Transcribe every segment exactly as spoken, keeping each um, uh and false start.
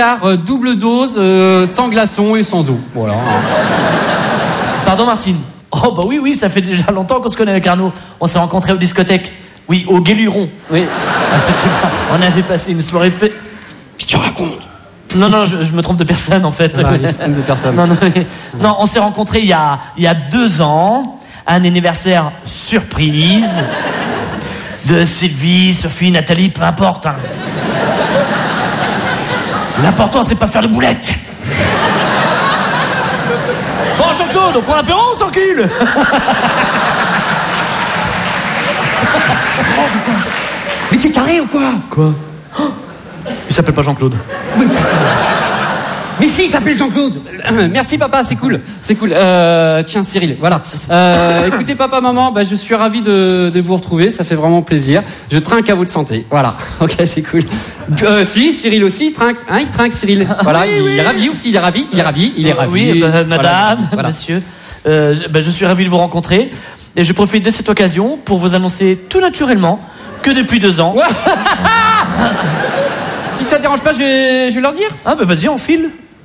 euh, double dose, euh, sans glaçons et sans eau. Voilà. Pardon, Martine. Oh, bah oui, oui, ça fait déjà longtemps qu'on se connaît avec Arnaud. On s'est rencontrés aux discothèques. Oui, au Guéluron. Oui. Ah, c'était pas... On avait passé une soirée fait. Qu'est-ce que tu racontes? Non, non, je, je me trompe de personne, en fait. Ah, il se trompe de personne. Non, non, mais... non, on s'est rencontrés il y a, il y a deux ans. Un anniversaire surprise. De Sylvie, Sophie, Nathalie, peu importe. Hein. L'important, c'est pas faire de boulettes. Bon, Jean-Claude, on prend l'apéro ou on s'encule? Mais t'es taré ou quoi? Quoi? Oh, il s'appelle pas Jean-Claude. Mais, mais si, il s'appelle Jean-Claude. Euh, merci papa, c'est cool, c'est cool. Euh, tiens Cyril, voilà. Euh, écoutez papa, maman, bah, je suis ravi de, de vous retrouver, ça fait vraiment plaisir. Je trinque à votre santé, voilà. Ok, c'est cool. Euh, si, Cyril aussi, il trinque, hein, il trinque Cyril. Voilà, oui, il, oui. il est ravi aussi, il est ravi, il est ravi, il est ravi. Oui, bah, madame, voilà. Voilà. monsieur, euh, je, bah, je suis ravi de vous rencontrer. Et je profite de cette occasion pour vous annoncer tout naturellement que depuis deux ans... Si ça te dérange pas, je vais, je vais leur dire. Ah bah vas-y, on file.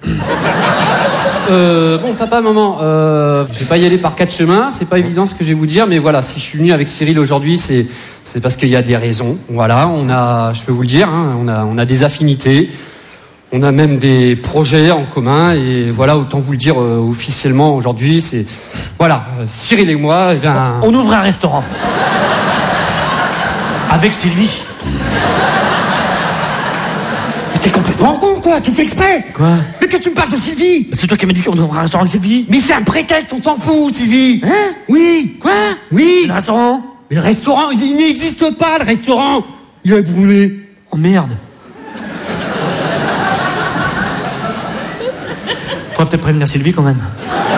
Euh, bon, papa, maman, euh, je vais pas y aller par quatre chemins, c'est pas évident ce que je vais vous dire, mais voilà, si je suis venu avec Cyril aujourd'hui, c'est, c'est parce qu'il y a des raisons. Voilà, on a, je peux vous le dire, hein, on a, on a des affinités, on a même des projets en commun, et voilà, autant vous le dire euh, officiellement aujourd'hui, c'est, voilà, euh, Cyril et moi, eh bien... On ouvre un restaurant. Avec Sylvie. T'es complètement con, quoi. Tu fais exprès. Quoi? Mais qu'est-ce que tu me parles de Sylvie? C'est toi qui m'as dit qu'on ouvre un restaurant avec Sylvie. Mais c'est un prétexte, on s'en fout, Sylvie. Hein? Oui. Quoi? Oui. Le restaurant? Mais le restaurant, il n'existe pas, le restaurant. Il a brûlé. Oh merde. Faudra peut-être prévenir Sylvie quand même.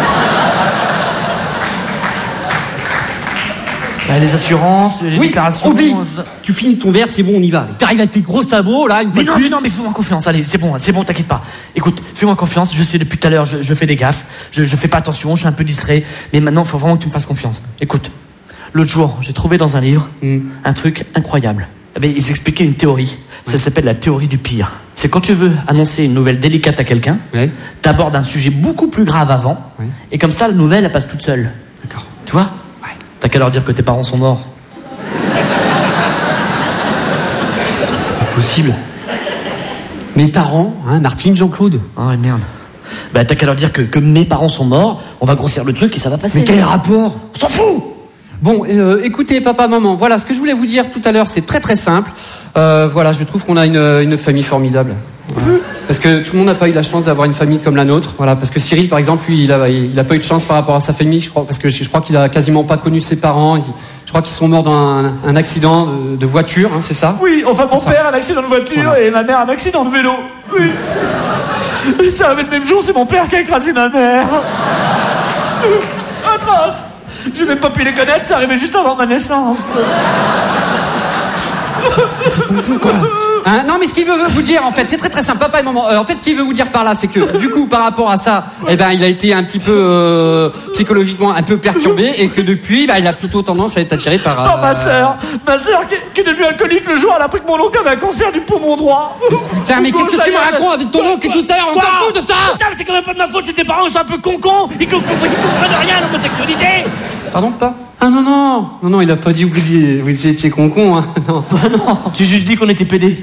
Bah, les assurances, les Oui, déclarations... oublie. euh, Tu finis ton verre, c'est bon, on y va. T'arrives avec tes gros sabots, là, une fois Mais de non, plus. mais non, mais fais-moi confiance, allez, c'est bon, c'est bon, t'inquiète pas. Écoute, fais-moi confiance, je sais depuis tout à l'heure, je, je fais des gaffes, je, je fais pas attention, je suis un peu distrait, mais maintenant, il faut vraiment que tu me fasses confiance. Écoute, l'autre jour, j'ai trouvé dans un livre Mm. un truc incroyable. Eh ben, ils expliquaient une théorie, ça s'appelle la théorie du pire. C'est quand tu veux annoncer une nouvelle délicate à quelqu'un, Ouais. t'abordes un sujet beaucoup plus grave avant, Ouais. et comme ça, la nouvelle, elle passe toute seule. D'accord. Tu vois? Ouais. T'as qu'à leur dire que tes parents sont morts. Possible. Mes parents, hein, Martine, Jean-Claude. Ah ouais, merde. Bah t'as qu'à leur dire que, que mes parents sont morts, on va grossir le truc et ça va passer. Mais quel rapport? On s'en fout. Bon, euh, écoutez, papa, maman, voilà, ce que je voulais vous dire tout à l'heure, c'est très très simple. Euh, voilà, je trouve qu'on a une, une famille formidable. Voilà. Parce que tout le monde n'a pas eu la chance d'avoir une famille comme la nôtre. Voilà, parce que Cyril, par exemple, lui, il a, il a pas eu de chance par rapport à sa famille, je crois, parce que je, je crois qu'il a quasiment pas connu ses parents. Il- je crois qu'ils sont morts dans un, un accident de, de voiture, hein, c'est ça? Oui, enfin mon ça. père un accident de voiture Voilà. et ma mère un accident de vélo. Oui. Et ça avait le même jour, c'est mon père qui a écrasé ma mère. Atroce. Je n'ai même pas pu les connaître, ça arrivait juste avant ma naissance. Hein, non, mais ce qu'il veut vous dire, en fait, c'est très très simple, papa et maman. Euh, en fait, ce qu'il veut vous dire par là, c'est que, du coup, par rapport à ça, eh ben, il a été un petit peu euh, psychologiquement un peu perturbé, et que depuis, bah, il a plutôt tendance à être attiré par. Par ma euh, sœur, ma sœur qui, qui est devenue alcoolique le jour, elle a appris que mon oncle avait un cancer du poumon droit. Putain, mais qu'est-ce que tu me racontes avec ton oncle et tout ça? On Quoi s'en fout de ça! Putain, mais c'est quand même pas de ma faute, c'est tes parents, ils sont un peu con-con, ils comprennent rien à l'homosexualité. Pardon, pas? Ah non, non, non, non, il a pas dit que vous y, vous y étiez con-con, hein. Non. Bah non, j'ai juste dit qu'on était pédés.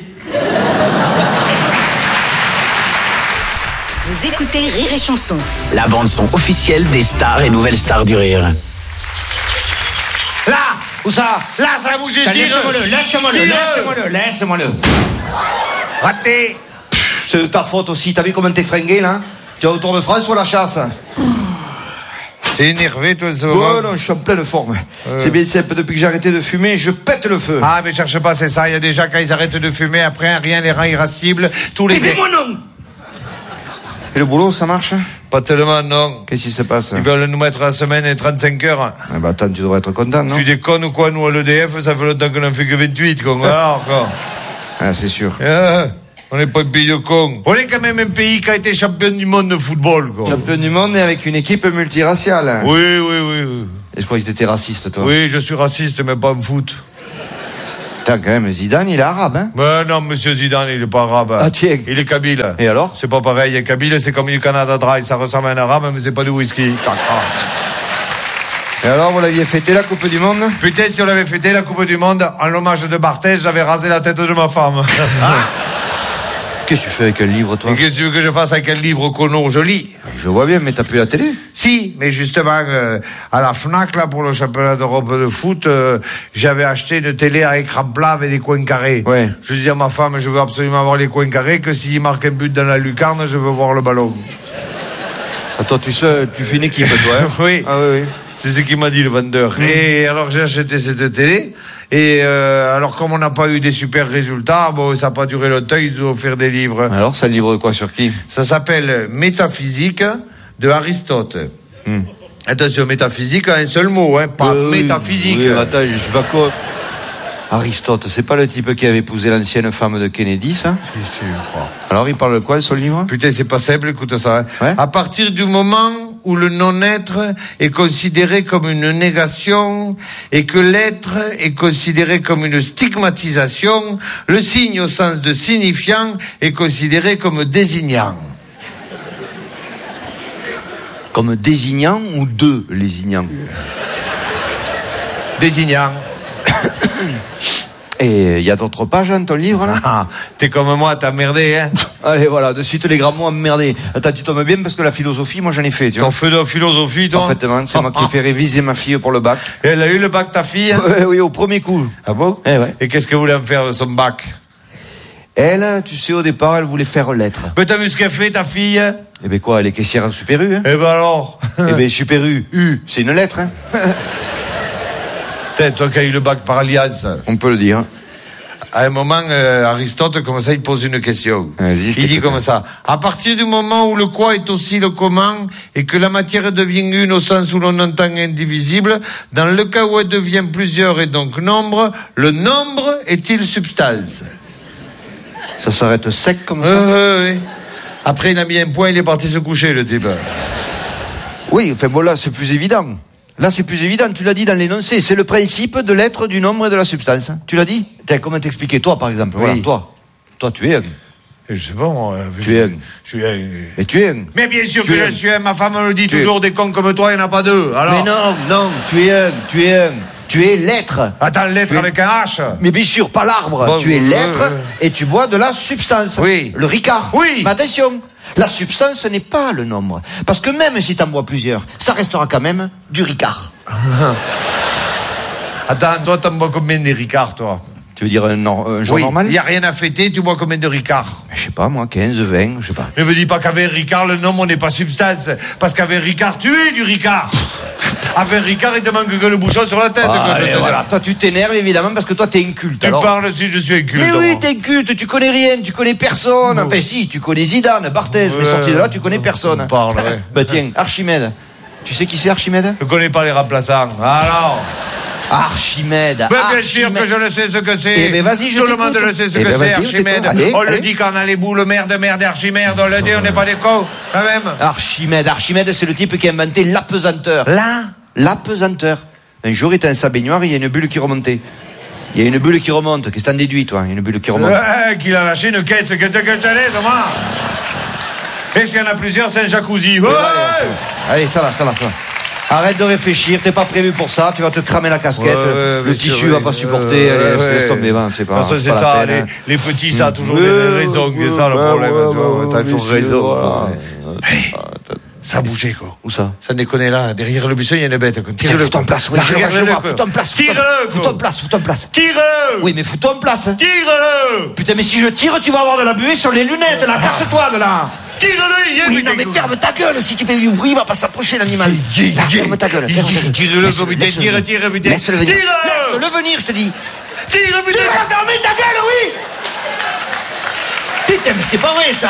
Vous écoutez Rire et Chanson. La bande-son officielle des stars et nouvelles stars du rire. Là, où ça? Là, ça a bougé. Laisse-moi-le, laisse-moi-le, laisse-moi-le, laisse-moi-le. Raté. Pff, c'est de ta faute aussi. T'as vu comment t'es fringué, là? Tu es au Tour de France ou à la chasse? T'es énervé, toi, ce Oh moment? non, je suis en pleine forme. C'est bien simple, depuis que j'ai arrêté de fumer, je pète le feu. Ah, mais cherche pas, c'est ça. Il y a déjà, quand ils arrêtent de fumer, après, rien les rend irascibles. Tous les... Et fais-moi non. Et le boulot, ça marche? Pas tellement, non. Qu'est-ce qui se passe? Ils veulent nous mettre à la semaine et trente-cinq heures. Ah bah attends, tu devrais être content, non? Tu déconnes ou quoi? Nous, à l'E D F, ça fait longtemps qu'on en fait que vingt-huit, con. Alors, quoi. Ah, c'est sûr. Ah, on n'est pas un pays de cons. On est quand même un pays qui a été champion du monde de football, quoi. Champion du monde et avec une équipe multiraciale. Oui, oui, oui, oui. Et je crois que t'étais raciste, toi. Oui, je suis raciste, mais pas en foot. Putain, quand même, Zidane, il est arabe, hein? Ben non, monsieur Zidane, il est pas arabe. Ah, tiens. Il est kabyle. Et alors? C'est pas pareil. Kabyle, c'est comme du Canada Dry. Ça ressemble à un arabe, mais c'est pas du whisky. Et alors, vous l'aviez fêté la Coupe du Monde? Putain, si on l'avait fêté la Coupe du Monde, en l'hommage de Barthez, j'avais rasé la tête de ma femme. Qu'est-ce que tu fais avec un livre, toi? Et qu'est-ce que tu veux que je fasse avec un livre conno? Je lis. Je vois bien, mais t'as plus la télé? Si, mais justement, euh, à la Fnac, là, pour le championnat d'Europe de foot, euh, j'avais acheté une télé à écran plat avec des coins carrés. Ouais. Je dis à ma femme, je veux absolument avoir les coins carrés, que s'il marque un but dans la lucarne, je veux voir le ballon. Attends, tu sais, tu fais une équipe, toi, hein? Oui. Ah oui, oui. C'est ce qu'il m'a dit, le vendeur. Mmh. Et alors, j'ai acheté cette télé. Et euh, alors, comme on n'a pas eu des super résultats, bon, ça n'a pas duré longtemps, ils ont offert des livres. Alors, ça livre quoi sur qui? Ça s'appelle Métaphysique de Aristote. Mmh. Attention, métaphysique, un seul mot, hein, pas euh, métaphysique. Oui, attends, je suis pas con. Aristote, c'est pas le type qui avait épousé l'ancienne femme de Kennedy, ça? Si, si, je crois. Alors, il parle de quoi, ce livre? Putain, c'est pas simple, écoute ça. Hein. Ouais? À partir du moment où le non-être est considéré comme une négation et que l'être est considéré comme une stigmatisation, le signe au sens de signifiant est considéré comme désignant. Comme désignant ou de lésignant? Désignant. Et il y a d'autres pages dans ton livre, là? Ah, t'es comme moi, t'as merdé, hein? Allez, voilà, de suite les grands mots emmerdés. Attends, tu tombes bien parce que la philosophie, moi j'en ai fait, tu vois. T'en fais de la philosophie, toi? Parfaitement, c'est moi qui ai fait réviser ma fille pour le bac. Et elle a eu le bac, ta fille? Oui, oui, au premier coup. Ah bon? Eh ouais. Et qu'est-ce qu'elle voulait en faire de son bac? Elle, tu sais, au départ, elle voulait faire lettres. Mais t'as vu ce qu'elle fait, ta fille? Eh ben quoi, elle est caissière en Super U, hein? Eh ben alors? Eh ben Super U, U, c'est une lettre, hein? Putain, toi qui as eu le bac par alliance. On peut le dire. À un moment, euh, Aristote, comme ça, il pose une question. Vas-y, il dit comme ça. À partir du moment où le quoi est aussi le comment, et que la matière devient une au sens où l'on entend indivisible, dans le cas où elle devient plusieurs et donc nombre, le nombre est-il substance? Ça s'arrête sec comme ça? euh, Oui. Après, il a mis un point, il est parti se coucher, le type. Oui, enfin bon, là, c'est plus évident. Là, c'est plus évident, tu l'as dit dans l'énoncé. C'est le principe de l'être, du nombre et de la substance. Tu l'as dit? Tiens, comment t'expliquer? Toi, par exemple. Oui. Voilà, toi. Toi, tu es un. Je sais pas, moi. Tu es un. Je suis un. Mais tu es un. Mais bien sûr tu que es je suis un. Ma femme me le dit tu toujours, es... des cons comme toi, il n'y en a pas deux. Alors... Mais non, non, tu es un. Tu es un. Tu es l'être. Attends, l'être es... avec un H. Mais bien sûr, pas l'arbre. Bon, tu es l'être euh... et tu bois de la substance. Oui. Le Ricard. Oui. Mais attention. La substance n'est pas le nombre. Parce que même si t'en bois plusieurs, ça restera quand même du Ricard. Attends, toi, t'en bois combien de Ricard, toi? Tu veux dire un, un jour oui, normal? Il n'y a rien à fêter, tu bois combien de Ricard? Je sais pas, moi, quinze, vingt, je sais pas. Ne me dis pas qu'avec Ricard, le nombre n'est pas substance. Parce qu'avec Ricard, tu es du Ricard. Avec Ricard, il te manque que le bouchon sur la tête. Ah, allez, voilà. Toi, tu t'énerves, évidemment, parce que toi, t'es inculte. Tu alors... parles si je suis inculte. Mais oui, t'es inculte, tu connais rien, tu connais personne. Enfin, si, tu connais Zidane, Barthez, ouais, mais sorti de là, tu connais personne. On parle, ouais. Bah tiens, Archimède. Tu sais qui c'est, Archimède? Je ne connais pas les remplaçants. Alors... Archimède. Mais bien sûr que je le sais ce que c'est. Eh ben vas-y, je Tout le monde le sait ce eh que ben c'est, Archimède. Allez, on allez. le dit quand on a les boules, merde, merde, Archimède. On le dit, on n'est pas des cons, quand même. Archimède. Archimède, c'est le type qui a inventé l'apesanteur. Là L'apesanteur. Un jour, il était dans sa baignoire, il y a une bulle qui remontait. Il y a une bulle qui remonte. Qu'est-ce que t'en déduis, toi? Il y a une bulle qui remonte. Ouais, qu'il a lâché une caisse que tu que t'allais, Thomas. Et s'il y en a plusieurs, c'est un jacuzzi. Ouais. Allez, ça va, ça va, ça va. Arrête de réfléchir, t'es pas prévu pour ça, tu vas te cramer la casquette, ouais, ouais, le tissu va pas supporter, euh, allez, ouais, laisse tomber, ben, c'est pas, non, ça, c'est pas ça, la peine, les, hein. les petits, ça a toujours ouais, des raisons, c'est ça le ouais, problème, ouais, tu vois, ouais, t'as toujours raison. Voilà. Hey, ça a bougé, quoi. Où ça? Ça déconne là, derrière le buisson, il y a une bête. Tiens, fous-toi en place, oui, regarde, fous-toi en place, tire-le, fous-toi en place, fous-toi en place. Tire-le! Oui, mais fous-toi en place. Tire-le! Putain, mais si je tire, tu vas avoir de la buée sur les lunettes, là, casse-toi de là. Tire-le, il y a oui, non, mais ferme ta gueule, si tu fais du bruit, il va pas s'approcher l'animal. Là, ferme ta gueule, ferme ta gueule. Tire-le, putain, tire, tire, putain. Laisse-le venir. Tire-le! Laisse-le venir, je te dis. Tire, putain! Tu vas fermer ta gueule, oui! Putain, mais c'est pas vrai, ça!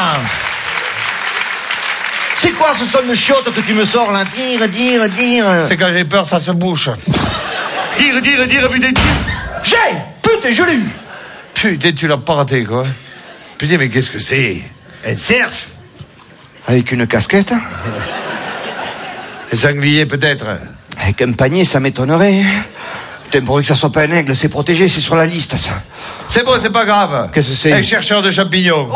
C'est quoi ce son de chiotte que tu me sors, là? Dire, dire, dire... C'est quand j'ai peur, ça se bouche. Tire, tire, tire, putain, tire! J'ai! Putain, je l'ai eu! Putain, tu l'as pas raté, quoi. Putain, mais qu'est-ce que c'est? Un cerf? Avec une casquette? Un sanglier, peut-être? Avec un panier, ça m'étonnerait. Putain, pourvu que ça soit pas un aigle, c'est protégé, c'est sur la liste, ça. C'est bon, c'est pas grave. Qu'est-ce que c'est? Un chercheur de champignons.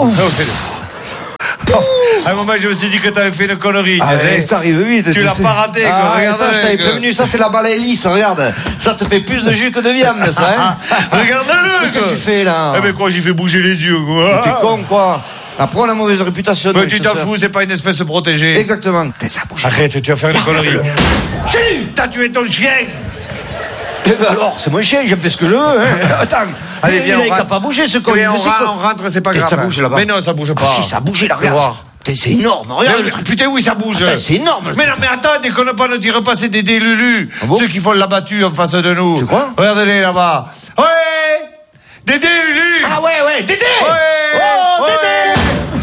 À un moment, je me suis dit que t'avais fait une connerie. Ah, tu sais. ça arrive vite. Tu l'as pas raté, quoi. Ah, Regarde, ça, je t'avais quoi. prévenu. Ça, c'est la balaye lisse, regarde. Ça te fait plus de jus que de viande, ça, hein. Regarde-le, Mais qu'est-ce que tu fais, là? Eh ben, quoi, j'ai fait bouger les yeux, quoi. T'es con, quoi. Après, on a mauvaise réputation. Mais tu t'en fous, c'est pas une espèce protégée. Exactement. Ça bouge. Arrête, tu vas faire une connerie. Chut, t'as tué ton chien. Eh ben alors, c'est mon chien, j'aime ce que je veux, hein. Attends. Allez, viens, il on a rentre. pas bougé, ce con. Oui, on, Mais c'est ra- quoi? on rentre, c'est pas Putain, grave. ça bouge là-bas. Mais non, ça bouge pas. Ah si, ça a bougé là, Fais regarde. voir. Putain, c'est énorme, regarde. Mais, putain, oui, ça bouge. Attends, c'est énorme. Mais non, mais attends, déconne pas, ne tire pas, c'est des délulus. Ah bon? Ceux qui font la battue en face de nous. Tu crois? Regardez-les là-bas. Ouais! Des délulus! Ah ouais, ouais, Dédé! Ouais! Oh, Ouais! Dédé!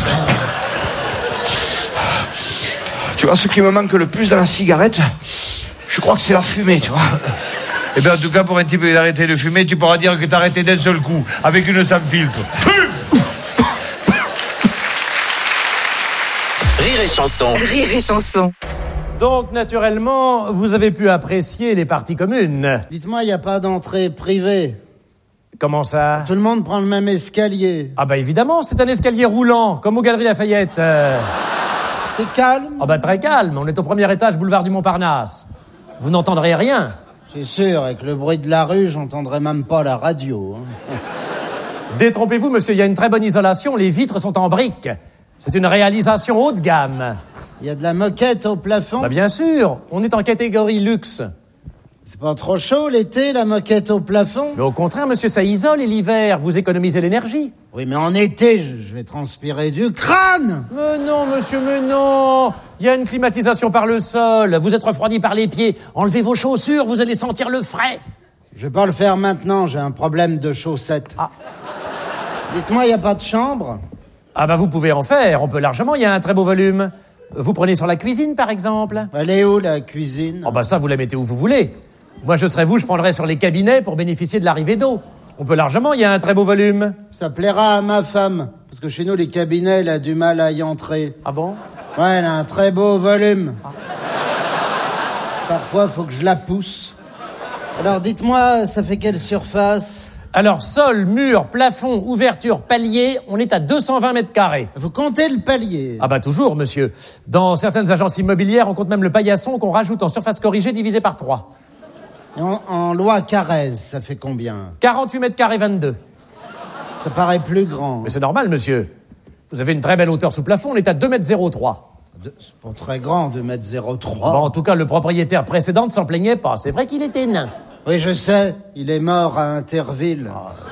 Tu vois, ce qui me manque le plus dans la cigarette, je crois que c'est la fumée, tu vois. Eh bien, en tout cas, pour un type qui a arrêté de fumer, tu pourras dire que t'as arrêté d'un seul coup, avec une sans filtre. Rire et chanson. Rire et chanson. Donc, naturellement, vous avez pu apprécier les parties communes. Dites-moi, il n'y a pas d'entrée privée. Comment ça? Tout le monde prend le même escalier. Ah bah évidemment, c'est un escalier roulant, comme aux Galeries Lafayette. Euh... C'est calme? Ah bah très calme, on est au premier étage, boulevard du Montparnasse. Vous n'entendrez rien. C'est sûr, avec le bruit de la rue, j'entendrai même pas la radio. Hein. Détrompez-vous, monsieur, il y a une très bonne isolation, les vitres sont en briques. C'est une réalisation haut de gamme. Il y a de la moquette au plafond? Bah bien sûr, on est en catégorie luxe. C'est pas trop chaud l'été, la moquette au plafond? Mais au contraire, monsieur, ça isole et l'hiver, vous économisez l'énergie. Oui, mais en été, je, je vais transpirer du crâne! Mais non, monsieur, mais non. Il y a une climatisation par le sol, vous êtes refroidi par les pieds. Enlevez vos chaussures, vous allez sentir le frais. Je vais pas le faire maintenant, j'ai un problème de chaussettes. Ah. Dites-moi, il n'y a pas de chambre? Ah bah vous pouvez en faire, on peut largement, il y a un très beau volume. Vous prenez sur la cuisine, par exemple? Elle est où, la cuisine? Oh bah ça, vous la mettez où vous voulez. Moi, je serais vous, je prendrais sur les cabinets pour bénéficier de l'arrivée d'eau. On peut largement, il y a un très beau volume. Ça plaira à ma femme, parce que chez nous, les cabinets, elle a du mal à y entrer. Ah bon? Ouais, elle a un très beau volume. Ah. Parfois, faut que je la pousse. Alors, dites-moi, ça fait quelle surface? Alors, sol, mur, plafond, ouverture, palier, on est à deux cent vingt mètres carrés. Vous comptez le palier? Ah bah toujours, monsieur. Dans certaines agences immobilières, on compte même le paillasson qu'on rajoute en surface corrigée divisé par trois. Et en, en loi Carrez, ça fait combien? quarante-huit mètres carrés, vingt-deux. Ça paraît plus grand. Mais c'est normal, monsieur. Vous avez une très belle hauteur sous plafond, on est à deux mètres zéro trois. C'est pas très grand, deux mètres zéro trois. Bon, en tout cas, le propriétaire précédent ne s'en plaignait pas. C'est vrai qu'il était nain. Oui, je sais. Il est mort à Interville.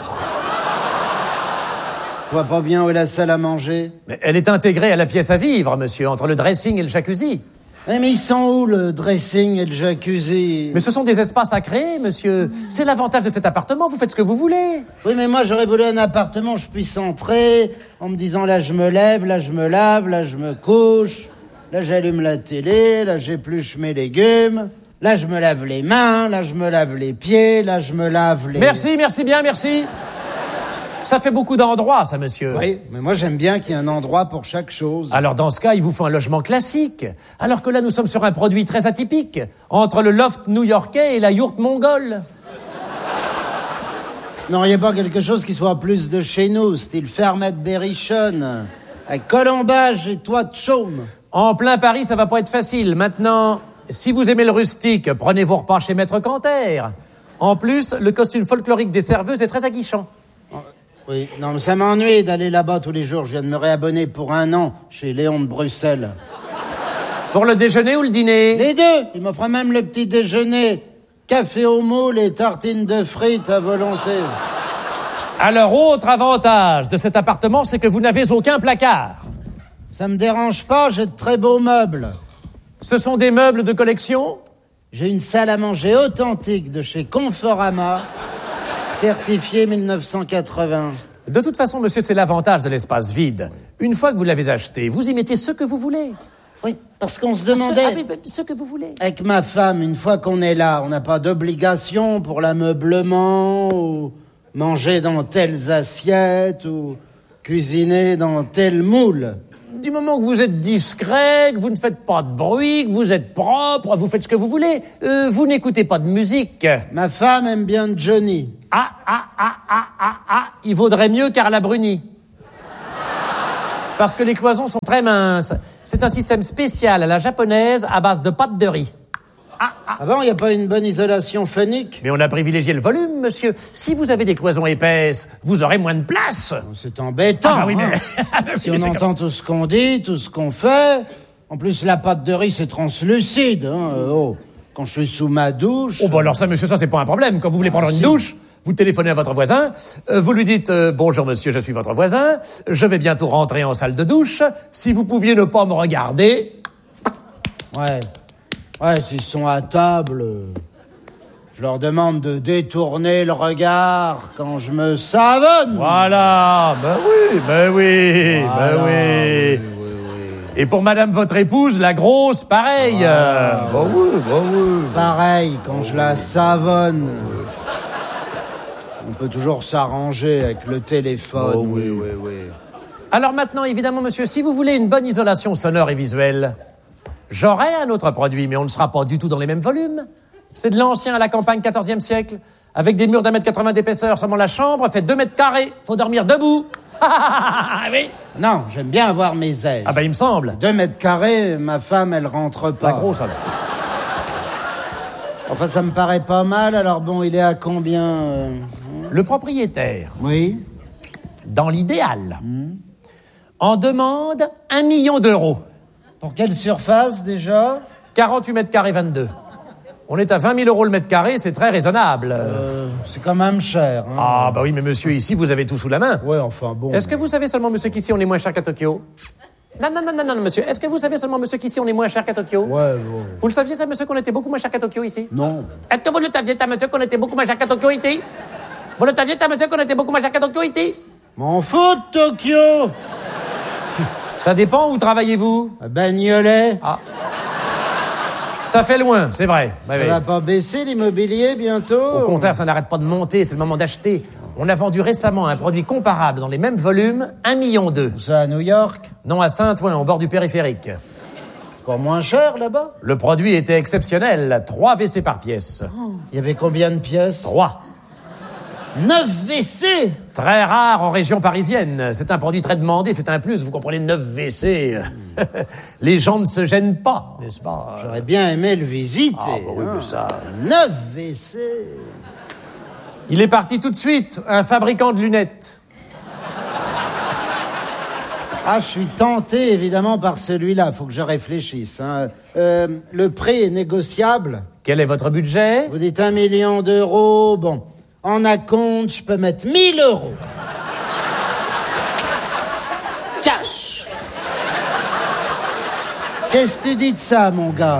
Je vois pas bien où est la salle à manger. Mais elle est intégrée à la pièce à vivre, monsieur, entre le dressing et le jacuzzi. Eh, mais ils sont où, le dressing et le jacuzzi? Mais ce sont des espaces à créer, monsieur. C'est l'avantage de cet appartement, vous faites ce que vous voulez. Oui, mais moi, j'aurais voulu un appartement où je puisse entrer en me disant, là, je me lève, là, je me lave, là, je me couche, là, j'allume la télé, là, j'épluche mes légumes, là, je me lave les mains, là, je me lave les pieds, là, je me lave les... Merci, merci bien, merci. Ça fait beaucoup d'endroits, ça, monsieur. Oui, mais moi, j'aime bien qu'il y ait un endroit pour chaque chose. Alors, dans ce cas, il vous faut un logement classique. Alors que là, nous sommes sur un produit très atypique. Entre le loft new-yorkais et la yourte mongole. Non, il n'y a pas quelque chose qui soit plus de chez nous, style fermette berrichonne, avec colombage et toit de chaume. En plein Paris, ça va pas être facile. Maintenant, si vous aimez le rustique, prenez vos repas chez Maître Canter. En plus, le costume folklorique des serveuses est très aguichant. Oui, non, mais ça m'ennuie d'aller là-bas tous les jours. Je viens de me réabonner pour un an chez Léon de Bruxelles. Pour le déjeuner ou le dîner? Les deux. Il m'offre même le petit déjeuner. Café au moule et tartines de frites à volonté. Alors, autre avantage de cet appartement, c'est que vous n'avez aucun placard. Ça me dérange pas, j'ai de très beaux meubles. Ce sont des meubles de collection? J'ai une salle à manger authentique de chez Conforama, certifiée mille neuf cent quatre-vingts. De toute façon, monsieur, c'est l'avantage de l'espace vide. Une fois que vous l'avez acheté, vous y mettez ce que vous voulez. Oui, parce qu'on se demandait... Ce, ah, mais, ce que vous voulez. Avec ma femme, une fois qu'on est là, on n'a pas d'obligation pour l'ameublement, ou manger dans telles assiettes, ou cuisiner dans tel moule. du moment que vous êtes discret, que vous ne faites pas de bruit, que vous êtes propre, vous faites ce que vous voulez. Euh, vous n'écoutez pas de musique. Ma femme aime bien Johnny. Ah, ah, ah, ah, ah, ah, il vaudrait mieux Carla Bruni. Parce que les cloisons sont très minces. C'est un système spécial à la japonaise à base de pâte de riz. Ah, ah. ah bon, il n'y a pas une bonne isolation phonique? Mais on a privilégié le volume, monsieur. Si vous avez des cloisons épaisses, vous aurez moins de place. C'est embêtant. Ah bah oui, mais... hein. Si on entend tout ce qu'on dit, tout ce qu'on fait... En plus, la pâte de riz, c'est translucide. Hein. Oh, quand je suis sous ma douche... Oh, bah alors ça, monsieur, ça, c'est pas un problème. Quand vous voulez prendre ah, une si. douche, vous téléphonez à votre voisin, euh, vous lui dites euh, « Bonjour, monsieur, je suis votre voisin. Je vais bientôt rentrer en salle de douche. Si vous pouviez ne pas me regarder... » Ouais... Ouais, s'ils sont à table, je leur demande de détourner le regard quand je me savonne. Voilà, ben oui, ben oui, Voilà, ben oui. oui, oui, oui. Et pour madame votre épouse, la grosse, pareil. Ah, ben oui, ben oui. Pareil, quand je la savonne. On peut toujours s'arranger avec le téléphone. Oh, oui. oui, oui, oui. Alors maintenant, évidemment, monsieur, si vous voulez une bonne isolation sonore et visuelle, j'aurai un autre produit, mais on ne sera pas du tout dans les mêmes volumes. C'est de l'ancien à la campagne quatorzième siècle, avec des murs d'un mètre quatre-vingts d'épaisseur. Seulement la chambre fait deux mètres carrés. Faut dormir debout. Oui. Non, j'aime bien avoir mes aises. Ah ben, il me semble. Deux mètres carrés, ma femme, elle rentre pas. La grosse, alors. Enfin, ça me paraît pas mal. Alors bon, il est à combien euh... Le propriétaire, Oui. dans l'idéal, en demande un million d'euros. Pour quelle surface, déjà? quarante-huit mètres carrés, vingt-deux. On est à vingt mille euros le mètre carré, c'est très raisonnable. Euh, c'est quand même cher. Hein. Ah, bah oui, mais monsieur, ici, vous avez tout sous la main. Ouais, enfin bon. Est-ce que vous savez seulement, monsieur, qu'ici, on est moins cher qu'à Tokyo? Non, non, non, non, non, monsieur. Est-ce que vous savez seulement, monsieur, qu'ici, on est moins cher qu'à Tokyo? Ouais, bon. Vous le saviez, ça, monsieur, qu'on était beaucoup moins cher qu'à Tokyo, ici? Non. Est-ce que vous le saviez, ça, monsieur, qu'on était beaucoup moins cher qu'à Tokyo, ici? Vous le saviez, ça, monsieur, qu'on était beaucoup moins cher qu'à Tokyo, ici? M'en fous de Tokyo. Ça dépend, où travaillez-vous? À Bagnolet. Ah. Ça fait loin, c'est vrai. Ça va pas baisser l'immobilier bientôt? Au contraire, ça n'arrête pas de monter, c'est le moment d'acheter. On a vendu récemment un produit comparable dans les mêmes volumes, un million deux. Où ça, à New York? Non, à Saint-Ouen, au bord du périphérique. Encore moins cher là-bas? Le produit était exceptionnel, trois W C par pièce. Il y avait combien de pièces? Trois. Neuf W C. Très rare en région parisienne. C'est un produit très demandé, c'est un plus, vous comprenez, neuf W C. Les gens ne se gênent pas, n'est-ce pas? J'aurais bien aimé le visiter. Ah, bah oui, mais ça... Neuf W C. Il est parti tout de suite, un fabricant de lunettes. Ah, je suis tenté, évidemment, par celui-là. Faut que je réfléchisse. Hein. Euh, le prix est négociable. Quel est votre budget? Vous dites un million d'euros. Bon, en acompte, je peux mettre mille euros. Cash. Qu'est-ce que tu dis de ça, mon gars?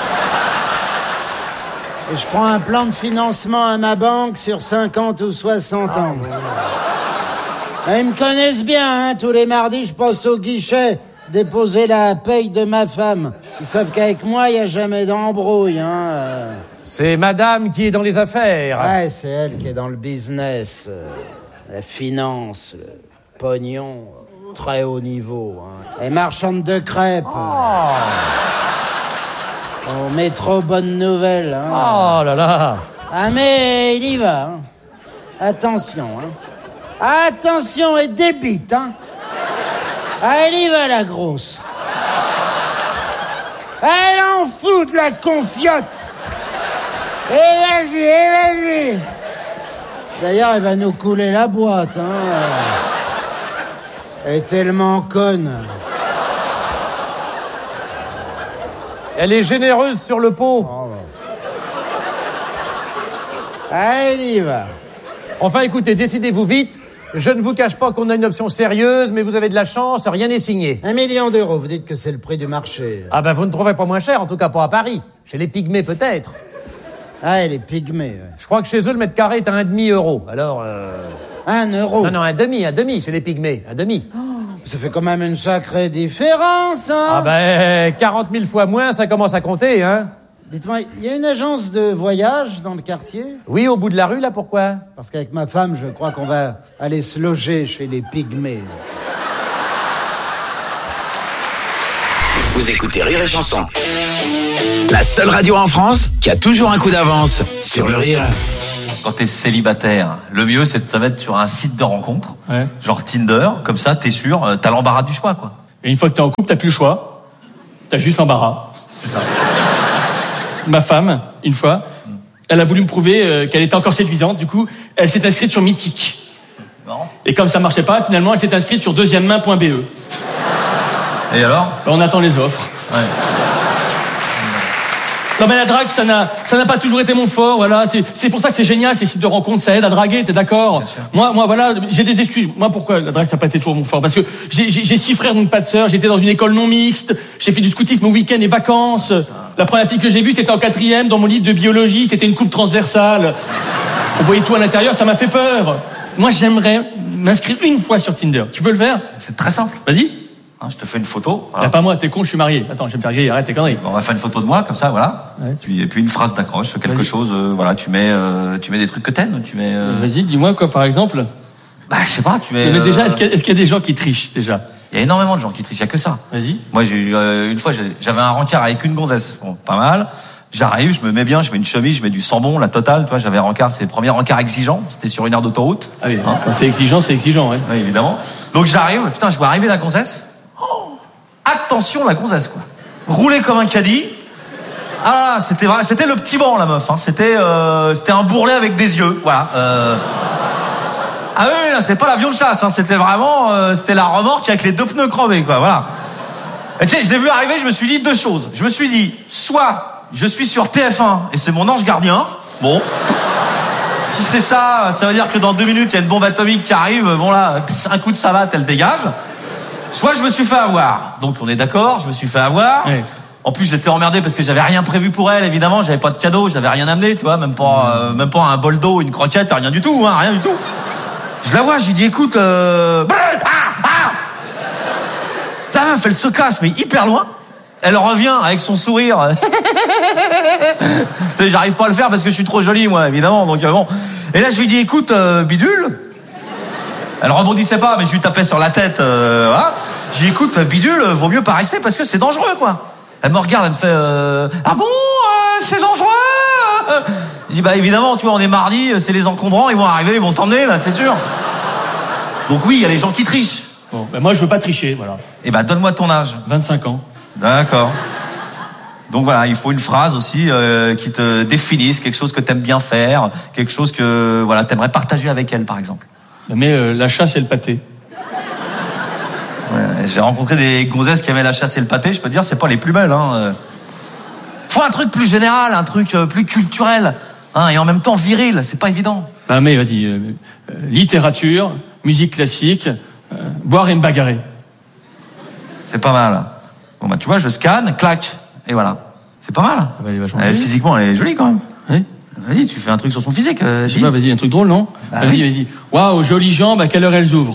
Et je prends un plan de financement à ma banque sur cinquante ou soixante ans. Ah, ils me connaissent bien, hein. Tous les mardis, je passe au guichet déposer la paye de ma femme. Ils savent qu'avec moi, il n'y a jamais d'embrouille, hein. C'est madame qui est dans les affaires. Ouais, c'est elle qui est dans le business, euh, la finance, le pognon, très haut niveau. Hein. Elle est marchande de crêpes. Oh, Au métro Bonne Nouvelle. Hein. oh là là. Ah, mais il y va. Hein. Attention. Hein. Attention, et débite. Hein. Ah, elle y va, la grosse. Elle en fout de la confiote. Et vas-y, et vas-y. D'ailleurs, elle va nous couler la boîte. Hein. Elle est tellement conne. Elle est généreuse sur le pot. Oh. Elle y va. Enfin, écoutez, décidez-vous vite. Je ne vous cache pas qu'on a une option sérieuse, mais vous avez de la chance, rien n'est signé. Un million d'euros, vous dites que c'est le prix du marché. Ah ben, vous ne trouverez pas moins cher, en tout cas pas à Paris. Chez les pygmées, peut-être. Ah, elle est pygmée. Ouais. Je crois que chez eux, le mètre carré est à un demi-euro. Alors, euh... Un euro. Non, non, un demi, un demi, chez les pygmées, un demi. Ça fait quand même une sacrée différence, hein. Ah ben, quarante mille fois moins, ça commence à compter, hein. Dites-moi, il y a une agence de voyage dans le quartier? Oui, au bout de la rue, là, pourquoi? Parce qu'avec ma femme, je crois qu'on va aller se loger chez les pygmées. Vous écoutez Rire et Chanson. La seule radio en France qui a toujours un coup d'avance sur le rire. Quand t'es célibataire, le mieux c'est de te mettre sur un site de rencontre, ouais. genre Tinder, comme ça t'es sûr, t'as l'embarras du choix, quoi. Et une fois que t'es en couple, t'as plus le choix, t'as juste l'embarras. C'est ça. Ma femme, une fois, elle a voulu me prouver euh, qu'elle était encore séduisante, du coup, elle s'est inscrite sur Mythique. Non. Et comme ça marchait pas, finalement, elle s'est inscrite sur deuxième main point b e. Et alors ? Ben, on attend les offres. Ouais. Non mais la drague, ça n'a, ça n'a pas toujours été mon fort, voilà. C'est, c'est pour ça que c'est génial, ces sites de rencontres, ça aide à draguer, t'es d'accord ? Moi, moi, voilà, j'ai des excuses. Moi, pourquoi la drague, ça n'a pas été toujours mon fort ? Parce que j'ai, j'ai, j'ai six frères, donc pas de sœurs. J'étais dans une école non mixte. J'ai fait du scoutisme au week-end et vacances. La première fille que j'ai vue, c'était en quatrième, dans mon livre de biologie. C'était une coupe transversale. On voyait tout à l'intérieur, ça m'a fait peur. Moi, j'aimerais m'inscrire une fois sur Tinder. Tu peux le faire ? C'est très simple. Vas-y. Hein, je te fais une photo. Voilà. T'as pas moi, t'es con, je suis marié. Attends, je vais me faire griller, arrête tes conneries. Bon, on va faire une photo de moi, comme ça, voilà. Ouais. Puis, et puis une phrase d'accroche, quelque Vas-y. chose, euh, voilà, tu mets, euh, tu mets des trucs que t'aimes, tu mets... Euh... Vas-y, dis-moi quoi, par exemple ? Bah, je sais pas, tu mets... Mais euh... déjà, est-ce qu'il, y a, est-ce qu'il y a des gens qui trichent, déjà ? Il y a énormément de gens qui trichent, il y a que ça. Vas-y. Moi, j'ai eu, euh, une fois, j'ai, j'avais un rencard avec une gonzesse. Bon, pas mal. J'arrive, je me mets bien, je mets une chemise, je mets du sambon, la totale, tu vois, j'avais un rencard, c'est le premier rencard exigeant, c'était sur une aire d'autoroute. Ah oui, hein, quand c'est exigeant, c'est exigeant, ouais. Oui, évidemment. Donc j'arrive, putain, je vois arriver la gonzesse. Oh, attention, la gonzesse, quoi. Roulée comme un caddie. Ah, c'était vrai, c'était le petit banc, la meuf, hein. C'était, euh, c'était un bourrelet avec des yeux, voilà. Euh... Ah oui, là, c'est pas l'avion de chasse, hein. C'était vraiment, euh, c'était la remorque avec les deux pneus crevés, quoi, voilà. Et tu sais, je l'ai vu arriver, je me suis dit deux choses. Je me suis dit, soit je suis sur T F un et c'est mon ange gardien. Bon. Si c'est ça, ça veut dire que dans deux minutes, il y a une bombe atomique qui arrive. Bon là, un coup de savate, elle dégage. Soit je me suis fait avoir. Donc on est d'accord, je me suis fait avoir. Oui. En plus, j'étais emmerdé parce que j'avais rien prévu pour elle, évidemment. J'avais pas de cadeau, j'avais rien amené, tu vois. Même pas, euh, même pas un bol d'eau, une croquette, rien du tout, hein, rien du tout. Je la vois, je lui dis, écoute, euh... ah, ah. La meuf, elle se casse, mais hyper loin. Elle revient avec son sourire. J'arrive pas à le faire parce que je suis trop jolie, moi, évidemment. Donc bon. Et là, je lui dis, écoute, euh, bidule. Elle rebondissait pas, mais je lui tapais sur la tête. Euh, voilà. Je lui dis, écoute, bidule, vaut mieux pas rester parce que c'est dangereux, quoi. Elle me regarde, elle me fait, euh, ah bon, euh, c'est dangereux. Je dis, bah évidemment, tu vois, on est mardi, c'est les encombrants, ils vont arriver, ils vont t'emmener, là, c'est sûr. Donc oui, il y a les gens qui trichent. Bon, ben moi, je veux pas tricher, voilà. Eh ben, donne-moi ton âge. vingt-cinq ans. D'accord. Donc voilà, il faut une phrase aussi euh, qui te définisse, quelque chose que t'aimes bien faire, quelque chose que voilà t'aimerais partager avec elle, par exemple. Mais euh, la chasse et le pâté. Ouais, j'ai rencontré des gonzesses qui aimaient la chasse et le pâté. Je peux te dire, c'est pas les plus belles. Hein. Faut un truc plus général, un truc euh, plus culturel, hein, et en même temps viril. C'est pas évident. Bah mais vas-y, euh, euh, littérature, musique classique, euh, boire et me bagarrer. C'est pas mal. Bon bah tu vois, je scanne, clac, et voilà. C'est pas mal. Ah bah, elle est vachement elle, physiquement, elle est jolie quand même. Oui. Vas-y, tu fais un truc sur son physique. Euh, je sais pas, vas-y, un truc drôle, non? Bah, vas-y, oui. vas-y. Waouh, jolies jambes, à quelle heure elles ouvrent?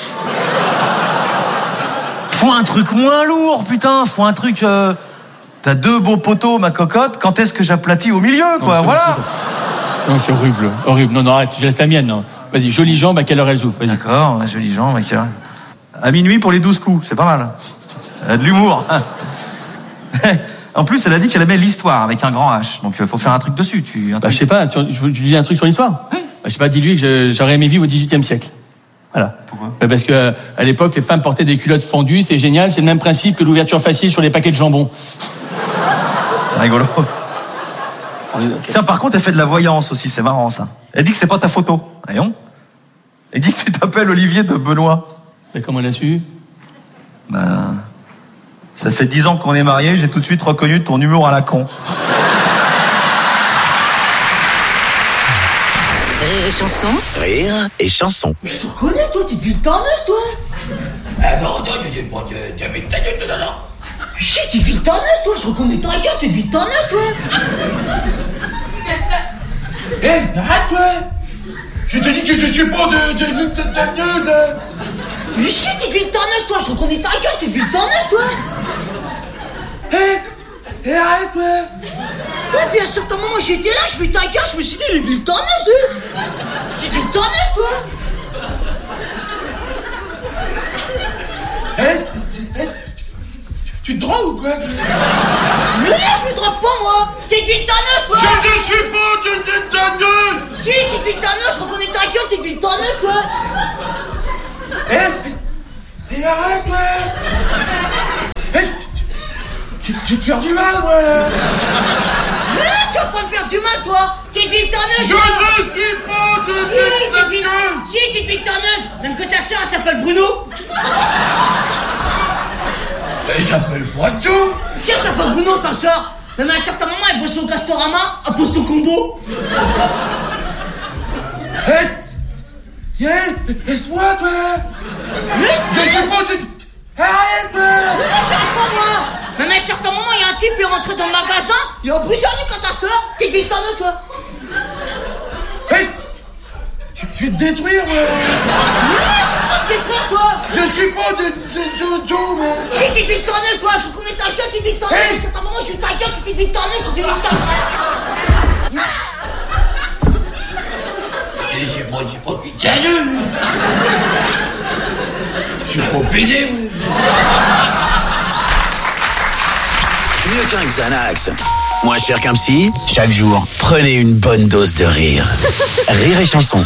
Faut un truc moins lourd, putain. Faut un truc. Euh... T'as deux beaux poteaux, ma cocotte. Quand est-ce que j'aplatis au milieu, quoi? Non, voilà. Non, c'est horrible, horrible. Non, non, arrête, je laisse la mienne. Non. Vas-y, jolies jambes, à quelle heure elles ouvrent? Vas-y. D'accord, jolies jambes, à quelle heure? À minuit pour les douze coups, c'est pas mal. Elle a de l'humour. En plus, elle a dit qu'elle aimait l'histoire avec un grand H. Donc, il faut faire un truc dessus. Tu, un bah, truc... je sais pas, tu, je, je dis un truc sur l'histoire. Oui. Bah, je sais pas, dis-lui que je, j'aurais aimé vivre au dix-huitième siècle. Voilà. Pourquoi? Bah, parce que à l'époque, les femmes portaient des culottes fendues, c'est génial, c'est le même principe que l'ouverture facile sur les paquets de jambon. C'est rigolo. Tiens, par contre, elle fait de la voyance aussi, c'est marrant ça. Elle dit que c'est pas ta photo. Voyons. Elle dit que tu t'appelles Olivier de Benoît. Mais comment elle a su? Bah... Ça fait dix ans qu'on est mariés, j'ai tout de suite reconnu ton humour à la con. Rire et chanson. Rire et chanson. Mais je te connais, toi, t'es depuis le Tarnas, toi. Attends, attends, tu avais ta gueule de nana. Chut, t'es depuis le Tarnas, toi, je reconnais ta gueule, t'es depuis le Tarnas, toi. Hé, arrête, toi. Je te dis que je suis pas de de de de Mais chut, t'es depuis le Tarnas, toi, je reconnais ta gueule, t'es depuis le Tarnas, toi. Hé, hé, arrête, toi. Ouais, puis à un certain moment, j'étais là, je fais ta gueule, je me suis dit, il est depuis le Tarnas, toi. T'es depuis le Tarnas, toi. Hé, hé, Tu te drogues ou quoi? Mais non, je me drogue pas, moi. T'es une fille de tanneuse, toi. Je ne suis pas une fille de tanneuse. Si, t'es une fille de tanneuse, je reconnais ta gueule, t'es une fille de tanneuse, toi. Eh, et arrête, toi. Eh, tu, tu, tu te faire du mal, moi, là. Mais non, tu vas pas me faire du mal, toi. T'es une fille de tanneuse. Je ne suis pas de si, fille de tanneuse. Si, t'es une fille de tanneuse. Même que ta soeur, elle s'appelle Bruno. Elle s'appelle Poitou. Si, elle s'appelle Bruno, ta soeur. Même un certain moment, elle bossait au Castorama, à Posto Combo. Hé, yeah, laisse-moi, toi. Mais je ne suis pas de... Arrête, toi. Mais non, j'arrête pas, moi. Même à un certain moment, il y a un type qui est rentré dans le magasin, il a emprisonné quand ta soeur. T'es une fille de tanneuse, toi. Hé, je, je vais te détruire, moi. Mais non, tu vas te détruire, toi. Je suis pas de... de... de... de... moi. Si, t'es une fille de tanneuse, toi. Je reconnais ta gueule, t'es une fille de tanneuse. À un certain moment, je suis ta gueule, t'es une fille de tanneuse, t'es une fille de tanneuse. J'ai pas dit pas putain de... Je suis pas pédé, moi. Mieux qu'un Xanax. Moins cher qu'un psy, chaque jour, prenez une bonne dose de rire. Rire et chanson.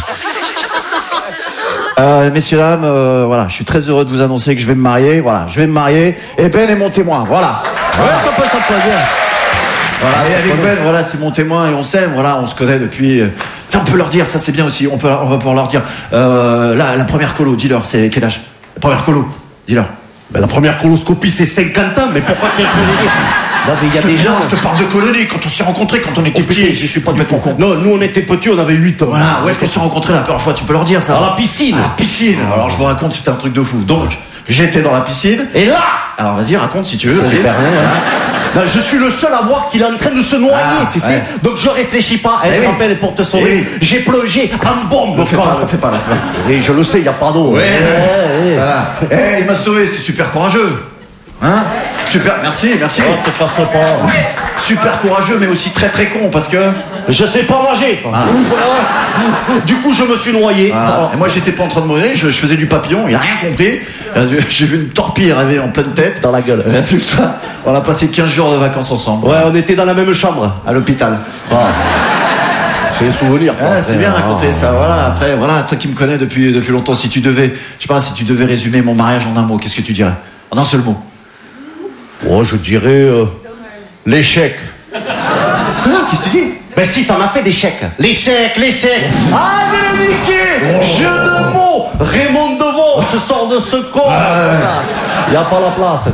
Euh, messieurs, dames, euh, voilà, je suis très heureux de vous annoncer que je vais me marier. Voilà, je vais me marier. Et Ben est mon témoin. Voilà. Ouais, ça peut, ça peut bien. Voilà, et avec Ben, voilà, c'est mon témoin et on s'aime. Voilà, on se connaît depuis. euh, Tiens, on peut leur dire, ça c'est bien aussi. On peut, on va pouvoir leur dire. Euh, la, la première colo, dis-leur, c'est quel âge? La première colo, dis-leur. Ben, la première coloscopie, c'est cinquante ans, mais pourquoi quelqu'un dit? Non, mais il y a des gens. Je te parle de colonie, quand on s'est rencontrés, quand on était Oh, petits. je suis pas du tout con. Non, nous on était petits, on avait huit ans. Voilà, où est-ce qu'on s'est rencontrés la première fois? Tu peux leur dire ça? À la piscine. À la piscine. Alors je vous raconte, c'était un truc de fou. Donc, j'étais dans la piscine. Et là, alors vas-y, raconte si tu veux. je, perds rien, hein. Non, je suis le seul à voir qu'il est en train de se noyer, Ah, tu sais. ouais. Donc je réfléchis pas. Elle Eh me oui. rappelle pour te sauver. Eh oui. J'ai plongé en bombe. Ne fais pas, ça fait pas là. Et je le sais, il y a pas d'eau. Ouais. Eh, eh. Voilà. Eh, il m'a sauvé, c'est super courageux. Hein? Super, merci, merci. Oh, te fasse pas. Super courageux, mais aussi très très con parce que. Je sais pas nager. Voilà. Du coup, je me suis noyé. Voilà. Et moi, j'étais pas en train de mourir, je, je faisais du papillon, il a rien compris. J'ai vu une torpille arriver en pleine tête. Dans la gueule. Résultat, on a passé quinze jours de vacances ensemble. Ouais, on était dans la même chambre. À l'hôpital. Ah. C'est les souvenirs. quoi. Ah, c'est bien Ah. raconté ça, voilà. Après, voilà, toi qui me connais depuis, depuis longtemps, si tu devais, je sais pas, si tu devais résumer mon mariage en un mot, qu'est-ce que tu dirais? En un seul mot. Oh, je dirais euh, l'échec. Quoi? Qu'est-ce que tu dis? Ben si, t'en as fait des chèques. L'échec, l'échec. Ah, je l'ai niqué. Jeu de mots. Raymond Devos se sort de ce corps. Il n'y a pas la place.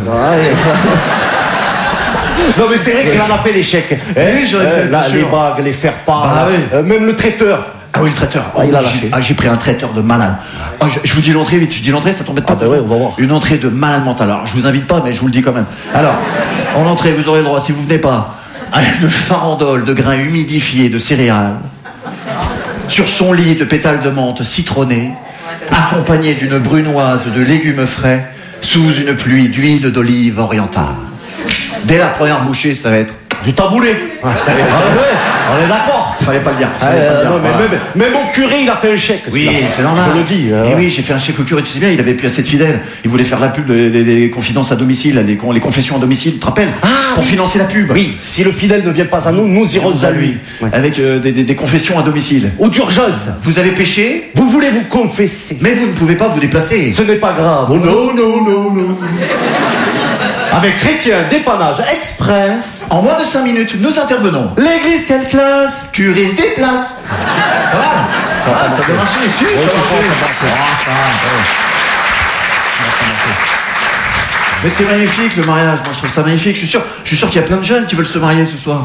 Non, mais c'est vrai qu'il en a fait des chèques. Oui, j'en ai fait, bien Là, sûr. les bagues, les faire-part. Bah oui. euh, même le traiteur. Ah oui, le traiteur. Oh, Ah, il a j'ai- lâché. ah, j'ai pris un traiteur de malade. Ah, je, je vous dis l'entrée vite. Je dis l'entrée, ça t'embête pas? Ah, bah ouais, on va voir. Une entrée de malade mental. Alors, je vous invite pas, mais je vous le dis quand même. Alors, en entrée, vous aurez le droit, si vous venez pas, à une farandole de grains humidifiés de céréales, sur son lit de pétales de menthe citronnée, accompagné d'une brunoise de légumes frais, sous une pluie d'huile d'olive orientale. Dès la première bouchée, ça va être Du taboulé. Ah, Ah, ouais, on est d'accord. Fallait pas le dire. Ah, Fallait pas le euh, dire, non, mais voilà. même, même au curé, il a fait un chèque. Oui, celui-là. c'est normal. Je le dis. euh, Et oui, j'ai fait un chèque au curé, tu sais bien, il avait plus assez de fidèles. Il voulait faire la pub, les, les- les confidences à domicile, les, con- les confessions à domicile, tu te rappelles? Pour financer la pub. Oui, si le fidèle ne vient pas à nous, nous irons à lui. Avec euh, des, des- des confessions à domicile. Ou d'urgence. Vous avez péché, Vous voulez vous confesser. mais vous ne pouvez pas vous déplacer. Ce n'est pas grave. Oh non, non, non, non. Avec Chrétien, dépannage express. En moins de cinq minutes, nous intervenons. L'église, quelle classe. Curé se déplace. Voilà. Ah, ça peut marcher, si, ça peut marcher. Ah, ça, ouais. Ah, ça marche. Mais c'est magnifique le mariage, moi je trouve ça magnifique. Je suis sûr, je suis sûr qu'il y a plein de jeunes qui veulent se marier ce soir.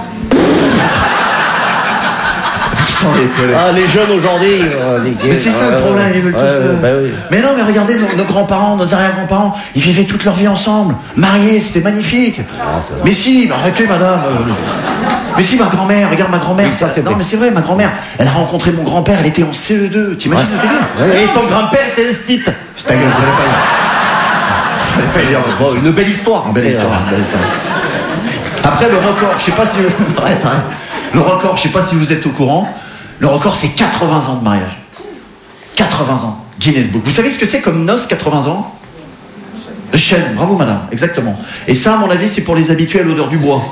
Sans déconner. Ah, les jeunes aujourd'hui. euh, les gays, Mais c'est ça ouais, le problème, ouais, ils veulent ouais, tous. euh, bah oui. Mais non, mais regardez nos, nos grands-parents, nos arrière-grands-parents, ils vivaient toute leur vie ensemble, mariés, c'était magnifique. Ah, mais si, mais arrêtez, madame. euh, Mais si, ma grand-mère, regarde ma grand-mère. Oui, ça, c'est non, vrai. mais c'est vrai, ma grand-mère, elle a rencontré mon grand-père, elle était en C E deux. T'imagines le délire? Et ton grand-père était un stit. Ta gueule, fallait pas dire. Fallait pas le dire. Bon, une belle histoire. Une belle histoire, une belle histoire. Après, le record, je sais pas si vous... Arrête, arrête. Le record, je sais pas si vous êtes au courant, le record, c'est quatre-vingts ans de mariage. quatre-vingts ans. Guinness Book. Vous savez ce que c'est comme noces, quatre-vingts ans? Le chêne, bravo madame, exactement. Et ça, à mon avis, c'est pour les habitués à l'odeur du bois.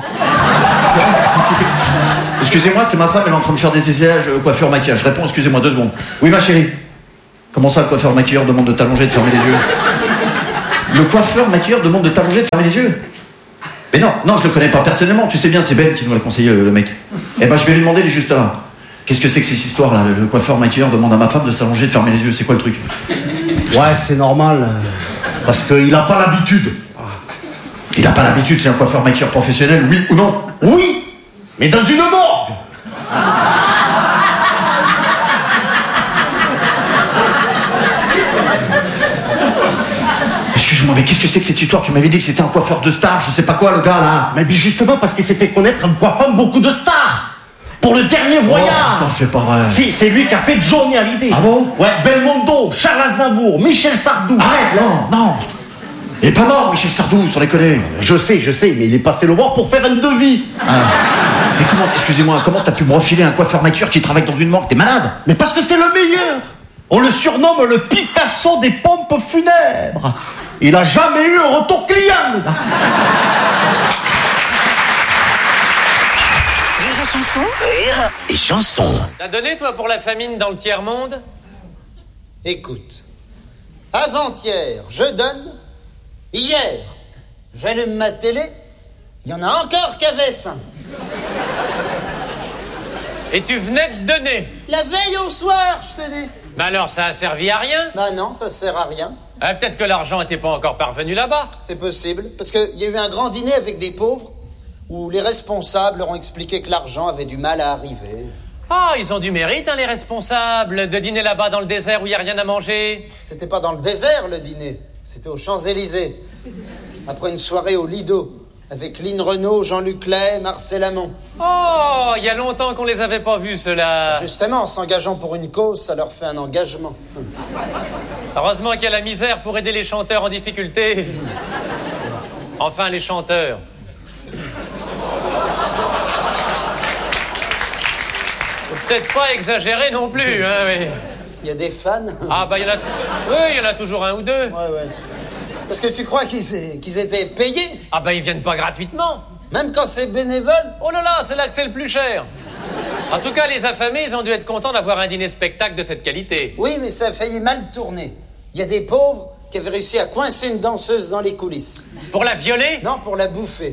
Excusez-moi, c'est ma femme, elle est en train de faire des essayages euh, coiffure maquillage. Je réponds, excusez-moi, deux secondes. Oui, ma chérie. Comment ça, le coiffeur maquilleur demande de t'allonger, de fermer les yeux? Le coiffeur maquilleur demande de t'allonger, de fermer les yeux? Mais non, non, je le connais pas personnellement. Tu sais bien, c'est Ben qui nous l'a conseillé, le, le mec. Eh ben, je vais lui demander, il est juste là. Qu'est-ce que c'est que cette histoire-là? Le, le coiffeur maquilleur demande à ma femme de s'allonger, de fermer les yeux. C'est quoi le truc? Ouais, c'est normal. Parce qu'il a pas l'habitude. Il a pas l'habitude, c'est un coiffeur maquilleur professionnel, oui ou non? Oui, mais dans une morgue. Excuse-moi, mais qu'est-ce que c'est que cette histoire? Tu m'avais dit que c'était un coiffeur de star, je sais pas quoi, le gars, là. Mais justement parce qu'il s'est fait connaître en coiffant beaucoup de stars. Pour le dernier voyage. Oh, putain, c'est pas vrai. Si, c'est lui qui a fait Johnny Hallyday. Ah bon? Ouais, Belmondo, Charles Aznavour, Michel Sardou. Arrête, non, non. Il est pas mort, Michel Sardou, sur les connaît. Je sais, je sais, mais il est passé le voir pour faire un devis. Ah. Mais comment, excusez-moi, comment t'as pu me refiler un coiffeur maquilleur qui travaille dans une morgue? T'es malade? Mais parce que c'est le meilleur. On le surnomme le Picasso des pompes funèbres. Il a jamais eu un retour client. Rire et chanson. Rire et chanson. T'as donné, toi, pour la famine dans le tiers-monde? Écoute, avant-hier, je donne. Hier, j'allume ma télé. Il y en a encore qui avaient faim. Et tu venais de donner? La veille au soir, je te dis. Bah alors, ça a servi à rien? Bah non, ça sert à rien. Ah, peut-être que l'argent était pas encore parvenu là-bas. C'est possible, parce qu'il y a eu un grand dîner avec des pauvres où les responsables leur ont expliqué que l'argent avait du mal à arriver. Ah, ils ont du mérite, hein, les responsables, de dîner là-bas dans le désert où il n'y a rien à manger. C'était pas dans le désert, le dîner. C'était aux Champs-Élysées. Après une soirée au Lido, avec Lynn Renault, Jean-Luc Lay, Marcel Amont. Oh, il y a longtemps qu'on les avait pas vus, ceux-là. Justement, en s'engageant pour une cause, ça leur fait un engagement. Heureusement qu'il y a la misère pour aider les chanteurs en difficulté. Enfin, les chanteurs. Faut peut-être pas exagérer non plus, hein, mais... Il y a des fans. Ah, bah, il y en a... Oui, il y en a toujours un ou deux. Ouais, ouais. Parce que tu crois qu'ils qu'ils étaient payés? Ah, bah, ils viennent pas gratuitement. Même quand c'est bénévole? Oh là là, c'est là que c'est le plus cher. En tout cas, les affamés, ils ont dû être contents d'avoir un dîner-spectacle de cette qualité. Oui, mais ça a failli mal tourner. Il y a des pauvres qui avaient réussi à coincer une danseuse dans les coulisses. Pour la violer? Non, pour la bouffer.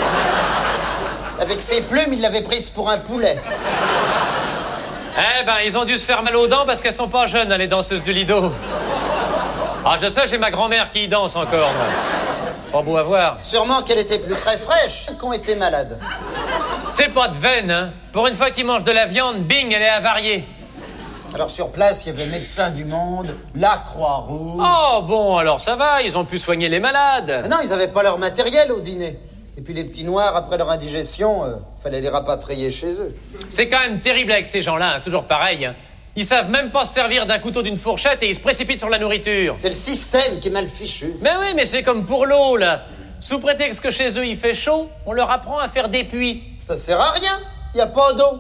Avec ses plumes, il l'avait prise pour un poulet. Eh ben, ils ont dû se faire mal aux dents parce qu'elles sont pas jeunes, hein, les danseuses du Lido. Ah, je sais, j'ai ma grand-mère qui y danse encore, moi. Pas beau à voir. Sûrement qu'elle était plus très fraîche qu'on était malade. C'est pas de veine, hein. Pour une fois qu'ils mangent de la viande, bing, elle est avariée. Alors sur place, il y avait Médecins du Monde, la Croix-Rouge... Oh, bon, alors ça va, ils ont pu soigner les malades. Ah non, ils n'avaient pas leur matériel au dîner. Et puis les petits noirs, après leur indigestion, euh, fallait les rapatrier chez eux. C'est quand même terrible avec ces gens-là, hein, toujours pareil. Hein. Ils savent même pas se servir d'un couteau, d'une fourchette et ils se précipitent sur la nourriture. C'est le système qui est mal fichu. Mais oui, mais c'est comme pour l'eau, là. Sous prétexte que chez eux il fait chaud, on leur apprend à faire des puits. Ça sert à rien, il n'y a pas d'eau.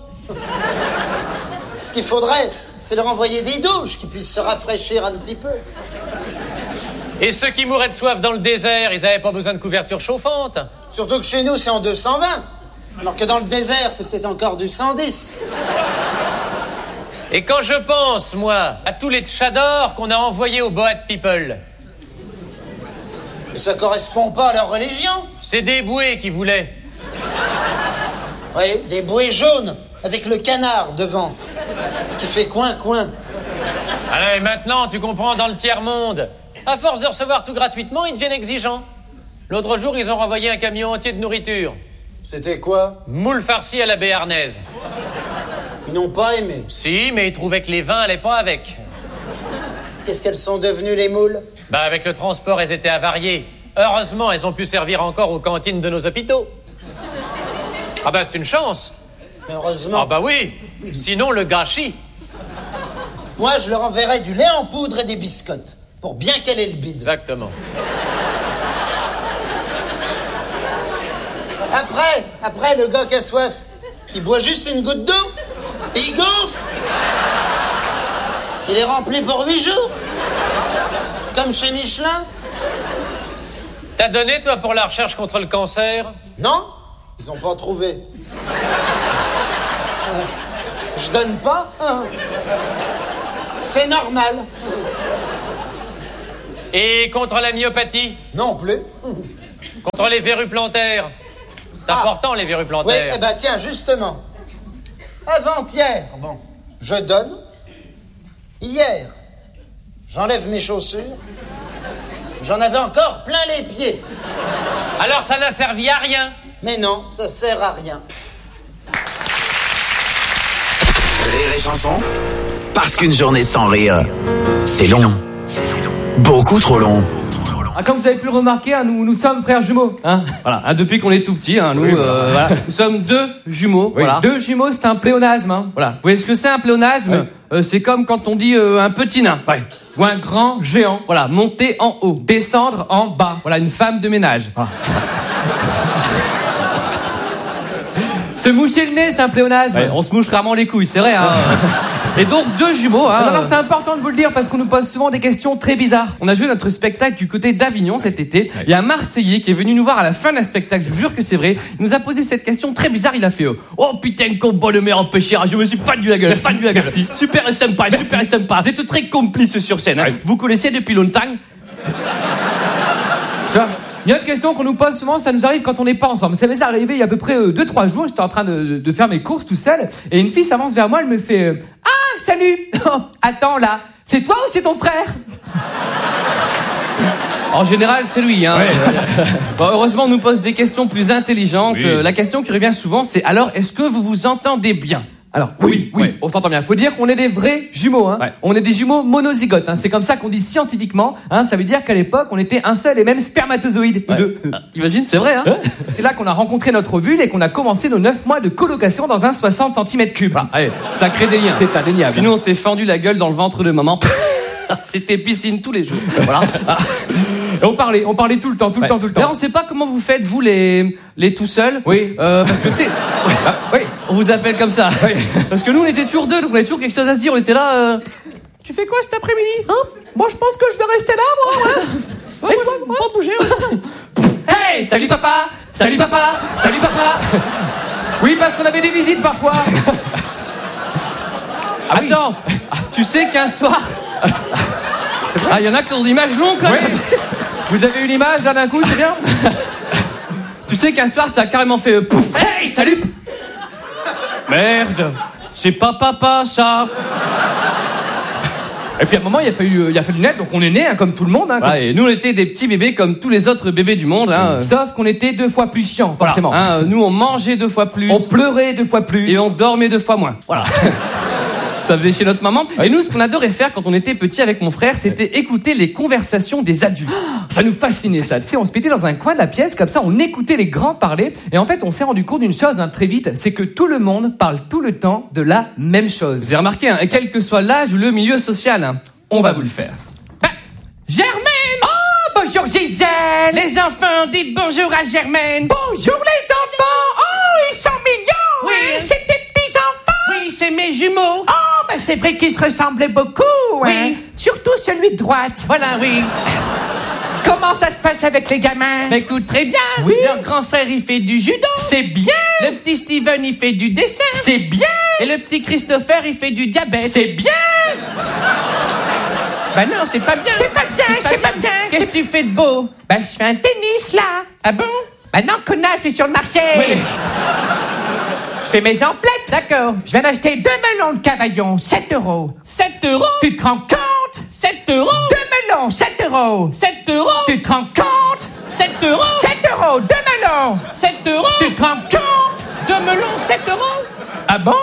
Ce qu'il faudrait, c'est leur envoyer des douches qui puissent se rafraîchir un petit peu. Et ceux qui mouraient de soif dans le désert, ils avaient pas besoin de couverture chauffante. Surtout que chez nous, c'est en deux cent vingt. Alors que dans le désert, c'est peut-être encore du cent dix. Et quand je pense, moi, à tous les tchadors qu'on a envoyés aux Boat People... Ça correspond pas à leur religion. C'est des bouées qui voulaient. Oui, des bouées jaunes, avec le canard devant, qui fait coin-coin. Allez, maintenant, tu comprends, dans le tiers-monde, à force de recevoir tout gratuitement, ils deviennent exigeants. L'autre jour, ils ont renvoyé un camion entier de nourriture. C'était quoi? Moules farcies à la béarnaise. Ils n'ont pas aimé. Si, mais ils trouvaient que les vins allaient pas avec. Qu'est-ce qu'elles sont devenues, les moules? Bah, avec le transport, elles étaient avariées. Heureusement, elles ont pu servir encore aux cantines de nos hôpitaux. Ah bah, c'est une chance. Mais heureusement. Ah bah oui. Sinon, le gâchis. Moi, je leur enverrais du lait en poudre et des biscottes, pour bien caler le bide. Exactement. Après, après, le gars qui a soif, il boit juste une goutte d'eau, et il gonfle. Il est rempli pour huit jours. Comme chez Michelin. T'as donné, toi, pour la recherche contre le cancer? Non, ils ont pas trouvé. Euh, je donne pas, hein. C'est normal. Et contre la myopathie? Non plus. Contre les verrues plantaires? C'est important, les verrues Oui, plantaires. eh ben tiens, justement. Avant-hier, bon, je donne. Hier, j'enlève mes chaussures. J'en avais encore plein les pieds. Alors ça n'a servi à rien? Mais non, ça sert à rien. Rire et chanson, parce qu'une journée sans rire, c'est long. Beaucoup trop long. Ah, comme vous avez pu le remarquer, hein, nous, nous sommes frères jumeaux. Hein, voilà, hein, depuis qu'on est tout petit, hein, nous, Oui, euh, voilà, nous sommes deux jumeaux. Oui. Voilà. Deux jumeaux, c'est un pléonasme. Hein. Voilà. Vous voyez ce que c'est un pléonasme? Oui. euh, C'est comme quand on dit euh, un petit nain, ouais. Ou un grand géant. Voilà, monter en haut, descendre en bas. Voilà, une femme de ménage. Ah. Se moucher le nez, c'est un pléonasme. Ouais, on se mouche rarement les couilles, c'est vrai. Hein. Et donc deux jumeaux. Hein. Alors c'est important de vous le dire parce qu'on nous pose souvent des questions très bizarres. On a joué notre spectacle du côté d'Avignon cet été. Il y a un Marseillais qui est venu nous voir à la fin d'un spectacle. Je vous jure que c'est vrai. Il nous a posé cette question très bizarre. Il a fait oh putain qu'on bon le meilleur empêché. Je me suis fendu la gueule, fendu la gueule. Merci. Super sympa, Merci. super sympa. Vous êtes très complices sur scène. Hein. Vous connaissez depuis longtemps. Tu vois? Il y a une question qu'on nous pose souvent, ça nous arrive quand on n'est pas ensemble. Ça m'est arrivé il y a à peu près deux trois jours, j'étais en train de, de faire mes courses tout seul, et une fille s'avance vers moi, elle me fait euh, « Ah, salut oh, attends là, c'est toi ou c'est ton frère ?» En général, c'est lui. Hein. Ouais. Bon, heureusement, on nous pose des questions plus intelligentes. Oui. Euh, la question qui revient souvent, c'est « Alors, est-ce que vous vous entendez bien ?» Alors, oui, oui, ouais. On s'entend bien. Faut dire qu'on est des vrais jumeaux, hein. Ouais. On est des jumeaux monozygotes, hein. C'est comme ça qu'on dit scientifiquement, hein. Ça veut dire qu'à l'époque, on était un seul et même spermatozoïde. Ouais. Deux. Ah, t'imagines, c'est vrai, hein. C'est là qu'on a rencontré notre ovule et qu'on a commencé nos neuf mois de colocation dans un soixante centimètres cubes. Ah, allez, ça crée des liens. C'est indéniable. Puis nous, on s'est fendu la gueule dans le ventre de maman. C'était piscine tous les jours. Voilà. Et on parlait, on parlait tout le temps, tout le ouais. temps, tout le temps. Là, on sait pas comment vous faites, vous, les, les tout seuls. Oui. Euh, parce que, tu sais, bah, oui, on vous appelle comme ça. Oui. Parce que nous, on était toujours deux, donc on avait toujours quelque chose à se dire. On était là, euh, tu fais quoi cet après-midi, hein? Moi, je pense que je vais rester là, moi, ouais. Ouais, ouais, ouais, pas bouger, ouais. Hey, salut papa! Salut papa! Salut papa! Oui, parce qu'on avait des visites parfois. Ah, attends, oui. Tu sais qu'un soir... Ah, il y en a qui ont des images longues, quand même. Oui. Vous avez une image, là, d'un coup, c'est bien. Tu sais qu'un soir, ça a carrément fait... Euh, pouf. Hey, salut. Merde, c'est pas papa, ça. Et puis, à un moment, il a fallu, il a fallu naître, donc on est nés, hein, comme tout le monde. Hein, ouais, comme... Et nous, on était des petits bébés comme tous les autres bébés du monde. Hein, mmh. Sauf qu'on était deux fois plus chiants, forcément. Voilà. Hein, nous, on mangeait deux fois plus. On pleurait deux fois plus. Et on dormait deux fois moins. Voilà. Ça faisait chez notre maman. Et nous, ce qu'on adorait faire quand on était petits avec mon frère, c'était écouter les conversations des adultes. Ça nous fascinait, ça. Tu sais, on se mettait dans un coin de la pièce, comme ça, on écoutait les grands parler. Et en fait, on s'est rendu compte d'une chose, hein, très vite, c'est que tout le monde parle tout le temps de la même chose. Vous avez remarqué, hein, quel que soit l'âge ou le milieu social, hein, on va vous le faire. Ah, Germaine! Oh, bonjour Gisèle! Les enfants, dites bonjour à Germaine! Bonjour les enfants! Oh, ils sont mignons! Oui, hein, c'est des petits enfants! Oui, c'est mes jumeaux! Oh, bah c'est vrai qu'ils se ressemblaient beaucoup! Hein. Oui, surtout celui de droite. Voilà, oui. Comment ça se passe avec les gamins? Bah écoute, très bien. Oui. Leur grand frère, il fait du judo. C'est bien. Le petit Steven, il fait du dessin. C'est bien. Et le petit Christopher, il fait du diabète. C'est bien. Bah non, c'est pas bien. C'est pas bien, c'est pas bien. Qu'est-ce que tu fais de beau? Bah je fais un tennis, là. Ah bon? Bah non, connasse, je suis sur le marché. Oui. Je fais mes emplettes. D'accord. Je viens d'acheter deux melons de Cavaillon, sept euros. sept euros? Tu te rends compte? sept euros? Deux melons, sept euros. sept euros? Tu te rends compte? sept euros? sept euros, deux melons. sept euros? Tu te rends compte? Deux melons, sept euros? Ah bon?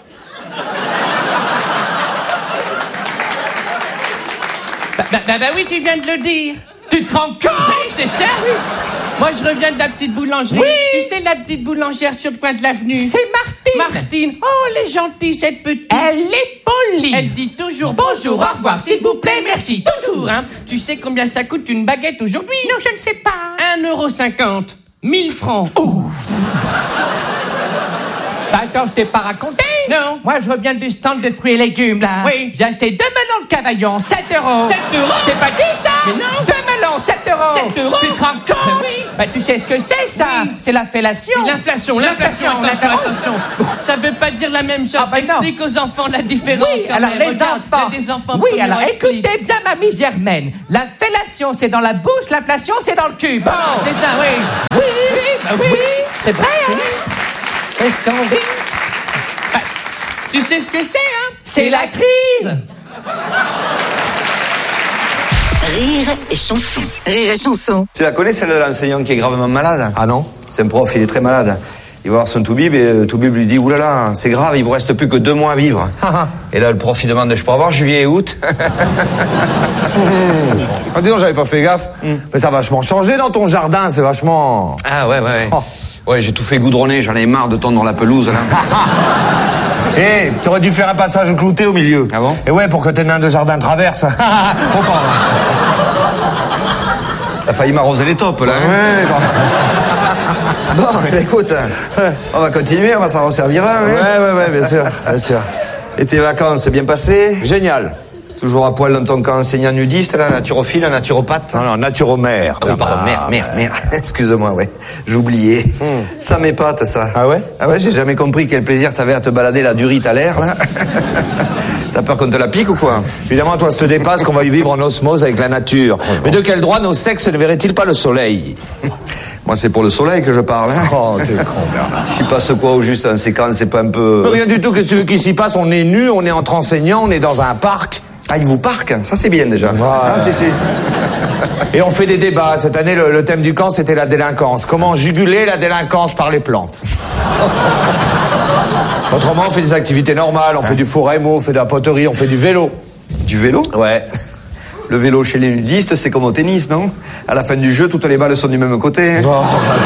Bah, bah, bah, bah oui, tu viens de le dire. Tu te rends compte? Oui, c'est ça, oui. Moi, je reviens de la petite boulangerie. Oui. Tu sais, la petite boulangère sur le coin de l'avenue. C'est Martine. Martine. Oh, elle est gentille, cette petite. Elle est polie. Elle dit toujours bonjour, au revoir, s'il vous plaît, merci. Toujours, hein. Tu sais combien ça coûte une baguette aujourd'hui? Non, je ne sais pas. un euro cinquante. mille francs. Oh. Bah, attends, je t'ai pas raconté? Non. Moi, je reviens du stand de fruits et légumes, là. Oui. J'ai acheté deux melons de Cavaillon, sept euros. sept euros? Je t'ai pas dit ça? Mais non. Deux melons, sept euros. sept euros. Tu te rends compte? Oui. Bah, tu sais ce que c'est, ça? Oui. C'est la fellation. L'inflation, l'inflation, attention, attention. Ça veut pas dire la même chose. Ah, bah, explique aux enfants la différence. Oui, alors les Regarde, enfants. il y a des enfants Oui, alors explique. écoutez bien, mamie Germaine. La fellation, c'est dans la bouche, l'inflation, c'est dans le cul. Bon, C'est ça, oui. oui, oui, bah oui, c'est vrai, hein? Qu'est-ce qu'on dit? Bah, tu sais ce que c'est, hein? C'est la crise. Rire et chanson. Rire et chanson. Tu la connais, celle de l'enseignant qui est gravement malade? Ah non? C'est un prof, il est très malade. Il va voir son toubib et le toubib lui dit « Oulala, c'est grave, il vous reste plus que deux mois à vivre. » Et là, le prof, il demande « Je peux avoir juillet et août ?» Ah, dis donc, j'avais pas fait gaffe. Mm. Mais ça a vachement changé dans ton jardin, c'est vachement... Ah ouais, ouais, ouais. Oh. Ouais, j'ai tout fait goudronner, j'en ai marre de tondre la pelouse, là. Hé, hey, t'aurais dû faire un passage clouté au milieu. Ah bon? Et ouais, pour que tes nains de jardin traversent. Autant. T'as failli m'arroser les taupes, là. Hein? Ouais, bon. Bon, écoute, on va continuer, on va s'en resservir un. Hein? Ouais, ouais, ouais, bien sûr, bien sûr. Et tes vacances, bien passées? Génial. Toujours à poil dans ton camp enseignant nudiste, là, naturophile, naturopathe? Non, non, naturomère. Ah oui, pardon, merde, merde, merde. Excuse-moi, ouais. J'oubliais. Hmm. Ça m'épate, ça. Ah ouais? Ah ouais, j'ai jamais compris quel plaisir t'avais à te balader la durite à l'air, là. T'as peur qu'on te la pique ou quoi? Évidemment, toi, ça te dépasse qu'on va y vivre en osmose avec la nature. Oh, mais de quel droit nos sexes ne verraient-ils pas le soleil? Moi, c'est pour le soleil que je parle, hein. Oh, t'es con, Bernard. S'y passe quoi au juste en séquence, c'est pas un peu... Rien du tout, qu'est-ce que tu veux qu'il s'y passe? On est nus, on est entre enseignants, on est dans un parc. Ah, ils vous parquent? Ça, c'est bien, déjà. Ouais. Ah, si, si. Et on fait des débats. Cette année, le, le thème du camp, c'était la délinquance. Comment juguler la délinquance par les plantes? Autrement, on fait des activités normales. On fait du four-émo, on fait de la poterie, on fait du vélo. Du vélo? Ouais. Le vélo chez les nudistes, c'est comme au tennis, non? À la fin du jeu, toutes les balles sont du même côté. Oh,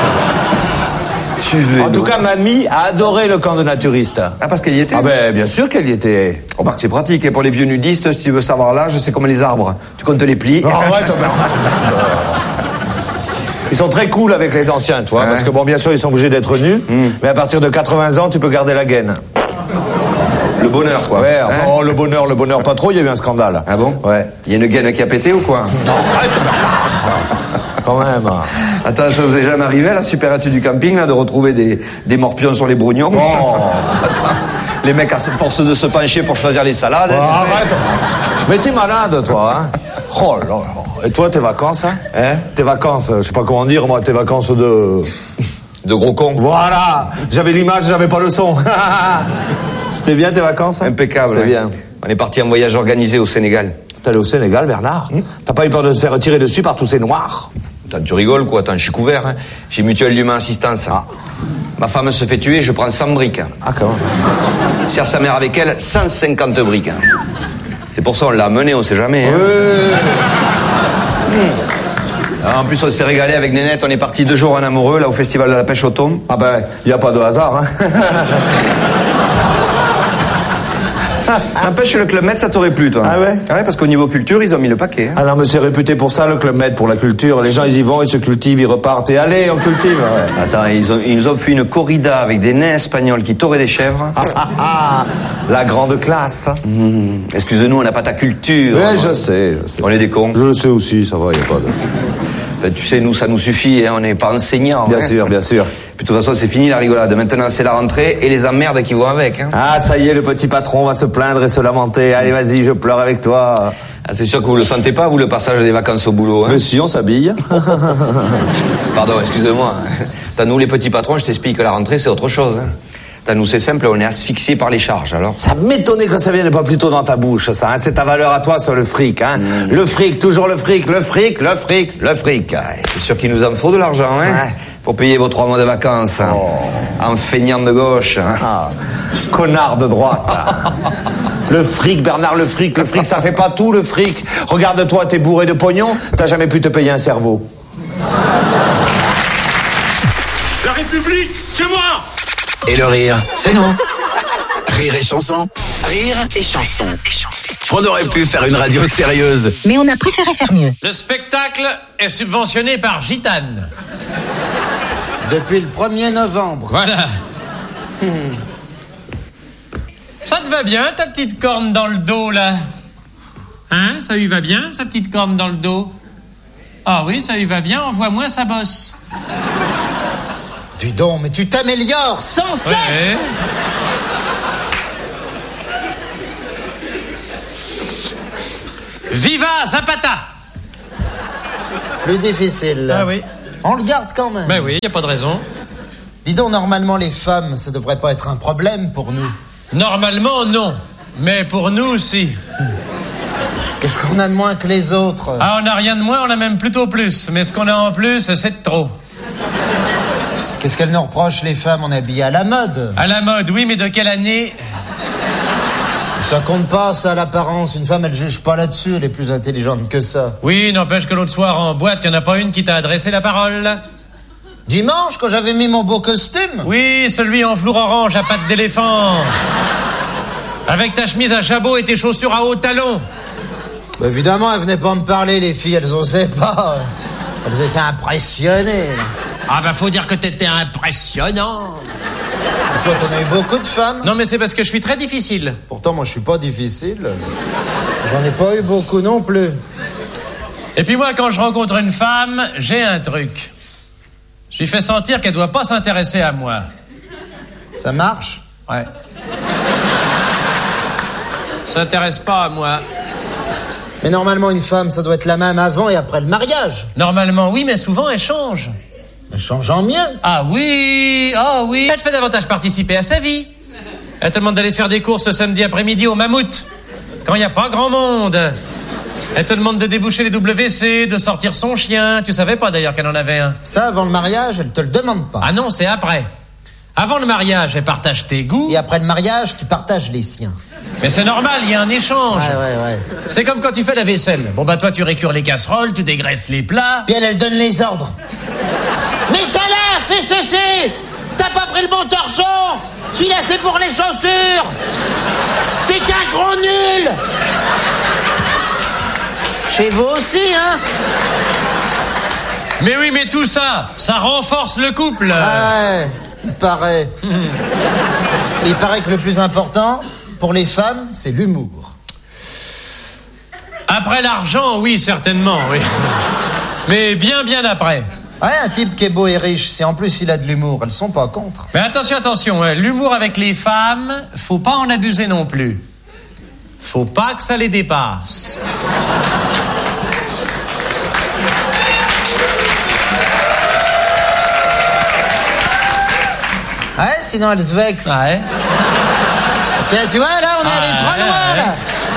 en tout cas, mamie a adoré le camp de naturistes. Ah, parce qu'elle y était? Ah ben, bien sûr qu'elle y était. Remarque, c'est pratique. Et pour les vieux nudistes, si tu veux savoir l'âge, c'est comme les arbres. Tu comptes les plis. Oh, ouais, toi, ils sont très cool avec les anciens, toi. Ouais. Parce que, bon, bien sûr, ils sont obligés d'être nus. Mm. Mais à partir de quatre-vingts ans, tu peux garder la gaine. Le bonheur, quoi. Ouais, enfin, hein? Oh, le bonheur, le bonheur pas trop, il y a eu un scandale. Ah bon? Ouais. Il y a une gaine qui a pété ou quoi? Non, arrête. Quand même. Attends, ça vous est jamais arrivé à la super étude du camping, là, de retrouver des, des morpions sur les brognons? Oh. Attends, les mecs à force de se pencher pour choisir les salades. Oh, arrête. Mais t'es malade, toi, hein? Oh là là. Et toi, tes vacances, hein? Hein? Tes vacances, je sais pas comment dire, moi, tes vacances de... De gros con. Voilà. J'avais l'image, j'avais pas le son. C'était bien tes vacances, hein? Impeccable. C'est hein. bien. On est parti en voyage organisé au Sénégal. T'es allé au Sénégal, Bernard? Hum? T'as pas eu peur de te faire tirer dessus par tous ces noirs? Attends, tu rigoles, quoi? Attends, je suis couvert, hein. J'ai Mutuelle d'Humain Assistance. Ah. Ma femme se fait tuer, je prends cent briques. Ah, quand même. Sert sa mère avec elle, cent cinquante briques. C'est pour ça on l'a amené, on sait jamais. Hein. Ouais. Ah, en plus, on s'est régalé avec Nénette. On est parti deux jours en amoureux, là, au Festival de la Pêche au thon. Ah ben, il n'y a pas de hasard, hein. N'empêche, le Club Med, ça t'aurait plu, toi. Ah ouais? Ah ouais, parce qu'au niveau culture, ils ont mis le paquet. Hein. Ah non, mais c'est réputé pour ça, le Club Med, pour la culture. Les gens, ils y vont, ils se cultivent, ils repartent. Et allez, on cultive. Ouais. Attends, ils, ont, ils nous ont fait une corrida avec des nains espagnols qui taureaient des chèvres. Ah, ah, ah, la grande classe. Mmh. Excuse-nous, on n'a pas ta culture. Ouais, je sais, je sais. On est des cons. Je le sais aussi, ça va, il n'y a pas de... Enfin, tu sais, nous, ça nous suffit, hein, on n'est pas enseignants. Bien hein. sûr, bien sûr. Puis, de toute façon, c'est fini la rigolade. Maintenant, c'est la rentrée et les emmerdes qui vont avec. Hein. Ah, ça y est, le petit patron va se plaindre et se lamenter. Allez, vas-y, je pleure avec toi. Ah, c'est sûr que vous le sentez pas, vous, le passage des vacances au boulot. Hein. Mais si, on s'habille. Pardon, excusez-moi. T'as nous, les petits patrons, je t'explique que la rentrée, c'est autre chose. Hein. T'as nous, c'est simple, on est asphyxiés par les charges, alors. Ça m'étonnait que ça vienne pas plus tôt dans ta bouche, ça. Hein. C'est ta valeur à toi sur le fric, hein. Mmh. Le fric, toujours le fric, le fric, le fric, le fric. Ouais, c'est sûr qu'il nous en faut de l'argent, hein. Ouais. Pour payer vos trois mois de vacances. Hein. Oh. En feignant de gauche. Hein. Ah. Connard de droite. Le fric, Bernard, le fric, le fric, ça fait pas tout, le fric. Regarde-toi, t'es bourré de pognon, t'as jamais pu te payer un cerveau. La République, c'est moi! Et le rire, c'est nous. Rire et chanson. Rire et chanson. On aurait pu faire une radio sérieuse. Mais on a préféré faire mieux. Le spectacle est subventionné par Gitane. Depuis le premier novembre. Voilà. Hmm. Ça te va bien, ta petite corne dans le dos, là? Hein? Ça lui va bien, sa petite corne dans le dos? Ah oui, ça lui va bien, envoie-moi sa bosse. Dis donc, mais tu t'améliores sans cesse. Ouais. Viva Zapata! Plus difficile. Ah oui. On le garde quand même. Ben oui, y a pas de raison. Dis donc, normalement, les femmes, ça devrait pas être un problème pour nous. Normalement, non. Mais pour nous, si. Qu'est-ce qu'on a de moins que les autres? Ah, on n'a rien de moins, on a même plutôt plus. Mais ce qu'on a en plus, c'est de trop. Qu'est-ce qu'elles nous reprochent, les femmes? On est habillées à la mode. À la mode, oui, mais de quelle année? Ça compte pas, ça, l'apparence. Une femme, elle juge pas là-dessus. Elle est plus intelligente que ça. Oui, n'empêche que l'autre soir, en boîte, y en a pas une qui t'a adressé la parole. Dimanche, quand j'avais mis mon beau costume? Oui, celui en velours orange à pattes d'éléphant. Avec ta chemise à jabot et tes chaussures à hauts talons. Bah, évidemment, elles venaient pas me parler, les filles. Elles osaient pas. Elles étaient impressionnées. Là. Ah bah, faut dire que t'étais impressionnant. Et toi, t'en as eu beaucoup de femmes? Non, mais c'est parce que je suis très difficile. Pourtant, moi, je suis pas difficile. J'en ai pas eu beaucoup non plus. Et puis moi, quand je rencontre une femme, j'ai un truc. Je lui fais sentir qu'elle doit pas s'intéresser à moi. Ça marche? Ouais. S'intéresse pas à moi. Mais normalement, une femme, ça doit être la même avant et après le mariage. Normalement, oui, mais souvent, elle change. Elle change en mieux. Ah oui, ah oui. Elle te fait davantage participer à sa vie. Elle te demande d'aller faire des courses le samedi après-midi au Mammouth, quand il n'y a pas grand monde. Elle te demande de déboucher les W C, de sortir son chien. Tu savais pas d'ailleurs qu'elle en avait un. Ça, avant le mariage, elle te le demande pas. Ah non, c'est après. Avant le mariage, elle partage tes goûts. Et après le mariage, tu partages les siens. Mais c'est normal, il y a un échange. Ouais, ouais, ouais. C'est comme quand tu fais la vaisselle. Bon bah toi, tu récures les casseroles, tu dégraisses les plats. Puis elle, elle donne les ordres. Mais ça là, fais ceci. T'as pas pris le bon torchon. Celui-là, c'est pour les chaussures. T'es qu'un gros nul. Chez vous aussi, hein? Mais oui, mais tout ça, ça renforce le couple. Ouais, il paraît. Il paraît que le plus important, pour les femmes, c'est l'humour. Après l'argent, oui, certainement, oui. Mais bien, bien après. Ouais, un type qui est beau et riche, si en plus il a de l'humour, elles sont pas contre. Mais attention, attention, hein, l'humour avec les femmes, faut pas en abuser non plus. Faut pas que ça les dépasse. Ouais, sinon elles se vexent. Ouais. Tiens, tu vois, là, on est allé trop loin, là.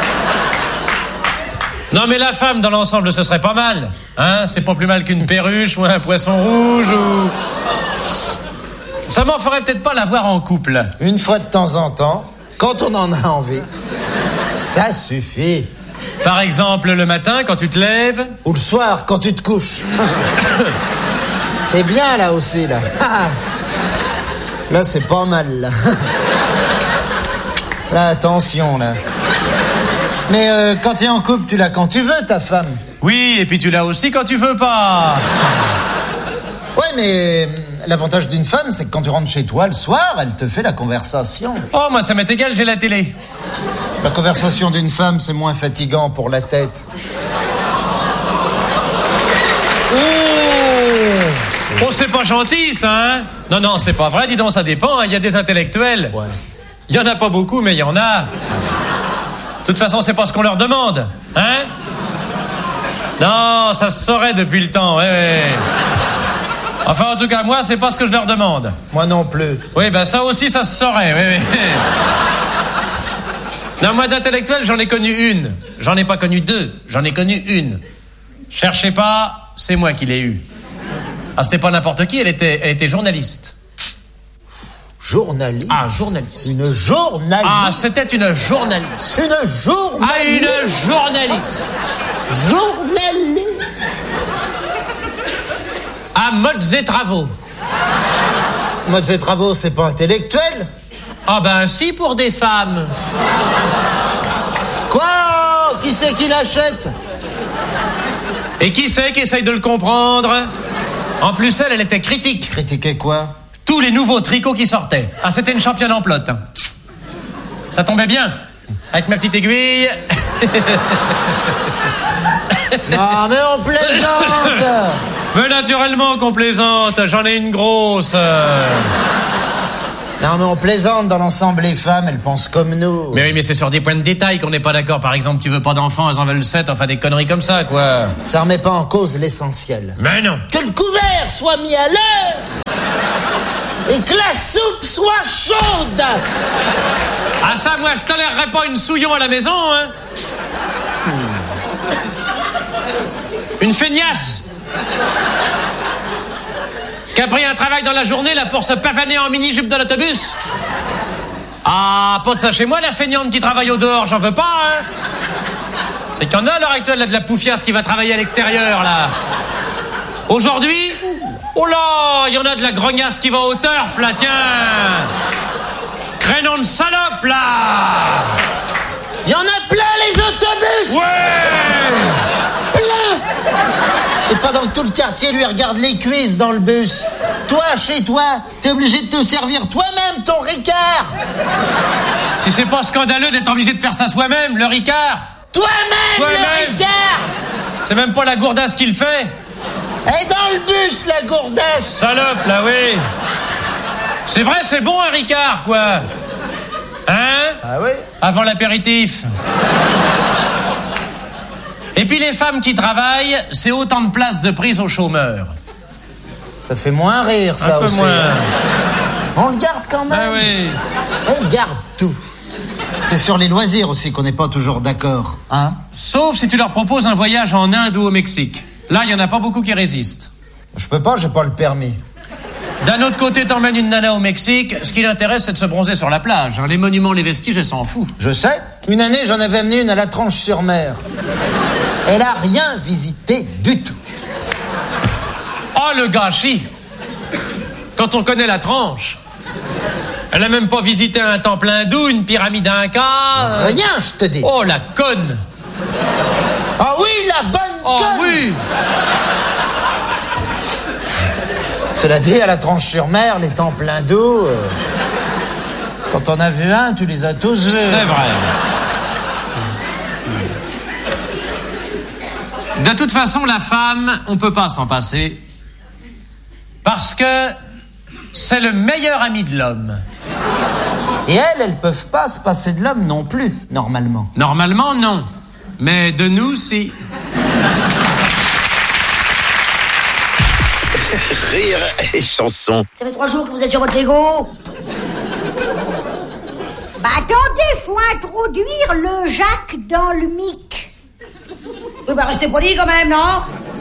Non, mais la femme, dans l'ensemble, ce serait pas mal. Hein, c'est pas plus mal qu'une perruche ou un poisson rouge ou... Ça m'en ferait peut-être pas la voir en couple. Une fois de temps en temps, quand on en a envie, ça suffit. Par exemple, le matin, quand tu te lèves. Ou le soir, quand tu te couches. C'est bien, là aussi, là. Là, c'est pas mal, là. Là, attention, là. Mais euh, quand t'es en couple, tu l'as quand tu veux, ta femme. Oui, et puis tu l'as aussi quand tu veux pas. Ouais, mais l'avantage d'une femme, c'est que quand tu rentres chez toi le soir, elle te fait la conversation. Oh, moi, ça m'est égal, j'ai la télé. La conversation d'une femme, c'est moins fatigant pour la tête. Oh, c'est pas gentil, ça, hein? Non, non, c'est pas vrai, dis donc, ça dépend, il y a des intellectuels. Ouais. Il y en a pas beaucoup, mais il y en a. De toute façon, c'est pas ce qu'on leur demande, hein? Non, ça se saurait depuis le temps, ouais, ouais. Enfin, en tout cas, moi, c'est pas ce que je leur demande. Moi non plus. Oui, ben ça aussi, ça se saurait, oui, oui. Non, moi, d'intellectuel, j'en ai connu une. J'en ai pas connu deux, j'en ai connu une. Cherchez pas, c'est moi qui l'ai eue. Ah, c'était pas n'importe qui, elle était, elle était journaliste. Journaliste? Ah, journaliste. Une journaliste? Ah, c'était une journaliste. Une journaliste? Ah, une journaliste. Journaliste? À Modes et Travaux. Modes et Travaux, c'est pas intellectuel? Ah ben si, pour des femmes. Quoi? Qui c'est qui l'achète? Et qui c'est qui essaye de le comprendre? En plus, elle, elle était critique. Critiquer quoi? Tous les nouveaux tricots qui sortaient. Ah, c'était une championne en plot. Hein. Ça tombait bien. Avec ma petite aiguille. Non, mais on plaisante. Mais naturellement qu'on plaisante, j'en ai une grosse. Non, mais on plaisante, dans l'ensemble, les femmes, elles pensent comme nous. Mais oui, mais c'est sur des points de détail qu'on n'est pas d'accord. Par exemple, tu veux pas d'enfants, elles en veulent sept, enfin des conneries comme ça, quoi. Ça remet pas en cause l'essentiel. Mais non. Que le couvert soit mis à l'heure et que la soupe soit chaude. Ah ça, moi, je tolérerais pas une souillon à la maison, hein. Une feignasse qui a pris un travail dans la journée, là, pour se pavaner en mini-jupe dans l'autobus. Ah, pas de ça chez moi, la feignante qui travaille au dehors, j'en veux pas, hein. C'est qu'il y en a à l'heure actuelle, là, de la poufiasse qui va travailler à l'extérieur, là. Aujourd'hui, oh là, il y en a de la grognasse qui va au turf, là, tiens. Crénon de salope, là. Il y en a plein, les autobus. Ouais. Plein. Et pendant que tout le quartier lui regarde les cuisses dans le bus, toi, chez toi, t'es obligé de te servir toi-même ton Ricard. Si c'est pas scandaleux d'être obligé de faire ça soi-même, le Ricard. Toi-même, Toi-même. le Ricard. C'est même pas la gourdasse qui le fait. Et dans le bus, la gourdasse. Salope, là, oui. C'est vrai, c'est bon, un Ricard, quoi. Hein? Ah oui? Avant l'apéritif. Et puis les femmes qui travaillent, c'est autant de places de prise aux chômeurs. Ça fait moins rire, ça Un peu aussi. moins. On le garde quand même. Ah oui. On garde tout. C'est sur les loisirs aussi qu'on n'est pas toujours d'accord, hein? Sauf si tu leur proposes un voyage en Inde ou au Mexique. Là, il y en a pas beaucoup qui résistent. Je peux pas, j'ai pas le permis. D'un autre côté, t'emmènes une nana au Mexique, ce qui l'intéresse, c'est de se bronzer sur la plage. Les monuments, les vestiges, elle s'en fout. Je sais. Une année, j'en avais amené une à la Tranche-sur-Mer. Elle a rien visité du tout. Oh, le gâchis! Quand on connaît la Tranche. Elle a même pas visité un temple hindou, une pyramide inca. Rien, je te dis. Oh, la conne! Ah oui, la bonne Oh conne. oui! Cela dit, à la Tranche-sur-Mer, les temples hindous, euh, quand on a vu un, tu les as tous vus. C'est vrai. De toute façon, la femme, on peut pas s'en passer. Parce que c'est le meilleur ami de l'homme. Et elles, elles peuvent pas se passer de l'homme non plus, normalement. Normalement, non. Mais de nous, si. Rire et chanson. Ça fait trois jours que vous êtes sur votre Lego. Bah attendez, faut introduire le Jacques dans le mic. Oui, bah restez poli quand même, non?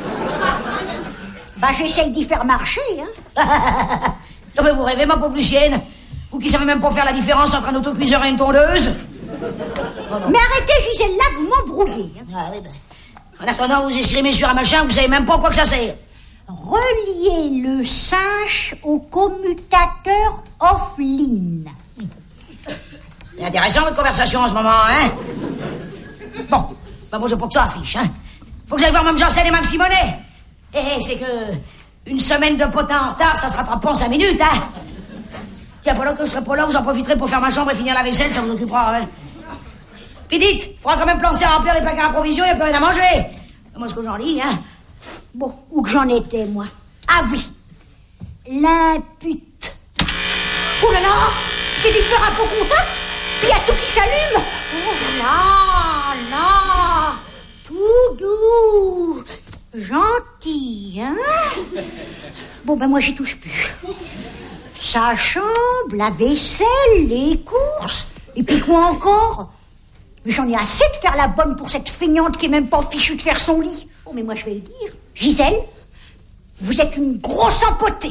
Bah j'essaye d'y faire marcher, hein. Non mais vous rêvez, ma pauvre Lucienne. Vous qui savez même pas faire la différence entre un autocuiseur et une tondeuse. Mais arrêtez, Gisèle, là, vous m'embrouillez. Hein. Ah, oui, bah. En attendant, vous escrimez sur un machin, vous savez même pas quoi que ça sert. Reliez le singe au commutateur offline. C'est intéressant votre conversation en ce moment, hein? Bon, bah moi je pour que ça affiche, hein? Faut que j'aille voir Mme Janssen et Mme Simonet. Eh, c'est que une semaine de potin en retard, ça se rattrape pas en cinq minutes, hein? Tiens, pendant que je serai pas là, vous en profiterez pour faire ma chambre et finir la vaisselle, ça vous occupera, hein? Puis dites, faudra quand même penser à remplir les placards à provisions, il n'y a plus rien à manger. C'est moi ce que j'en dis, hein? Bon, où que j'en étais, moi? Ah oui, l'impute. Oh là là, j'ai dû faire un faux contact, puis il y a tout qui s'allume. Oh là là, tout doux, gentil, hein? Bon, ben moi, j'y touche plus. Sa chambre, la vaisselle, les courses, et puis quoi encore? J'en ai assez de faire la bonne pour cette feignante qui est même pas fichue de faire son lit. Oh, mais moi, je vais le dire. Gisèle, vous êtes une grosse empotée.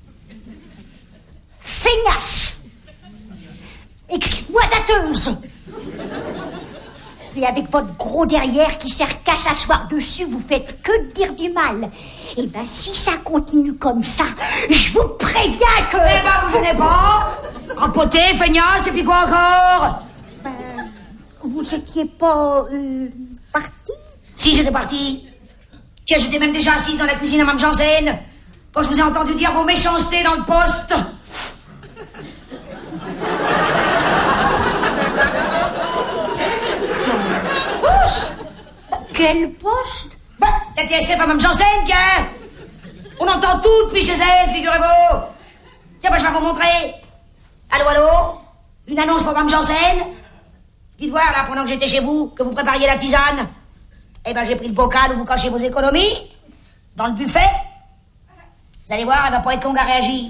Feignasse. Exploitateuse. Et avec votre gros derrière qui sert qu'à s'asseoir dessus, vous faites que de dire du mal. Et ben, si ça continue comme ça, je vous préviens que... Eh ben, vous n'êtes pas empotée, feignasse, et puis quoi encore? Ben, vous étiez pas... Euh, parti? Si, j'étais partie. Tiens, j'étais même déjà assise dans la cuisine à Mme Janssen, quand je vous ai entendu dire vos méchancetés dans le poste. Poste? Quel poste? La T S F à Mme Janssen, tiens. On entend tout depuis chez elle, figurez-vous. Tiens, moi, je vais vous montrer. Allô, allô? Une annonce pour Mme Janssen? Dites voir, là, pendant que j'étais chez vous, que vous prépariez la tisane. Eh ben, j'ai pris le bocal où vous cachez vos économies. Dans le buffet. Vous allez voir, elle va pas être longue à réagir.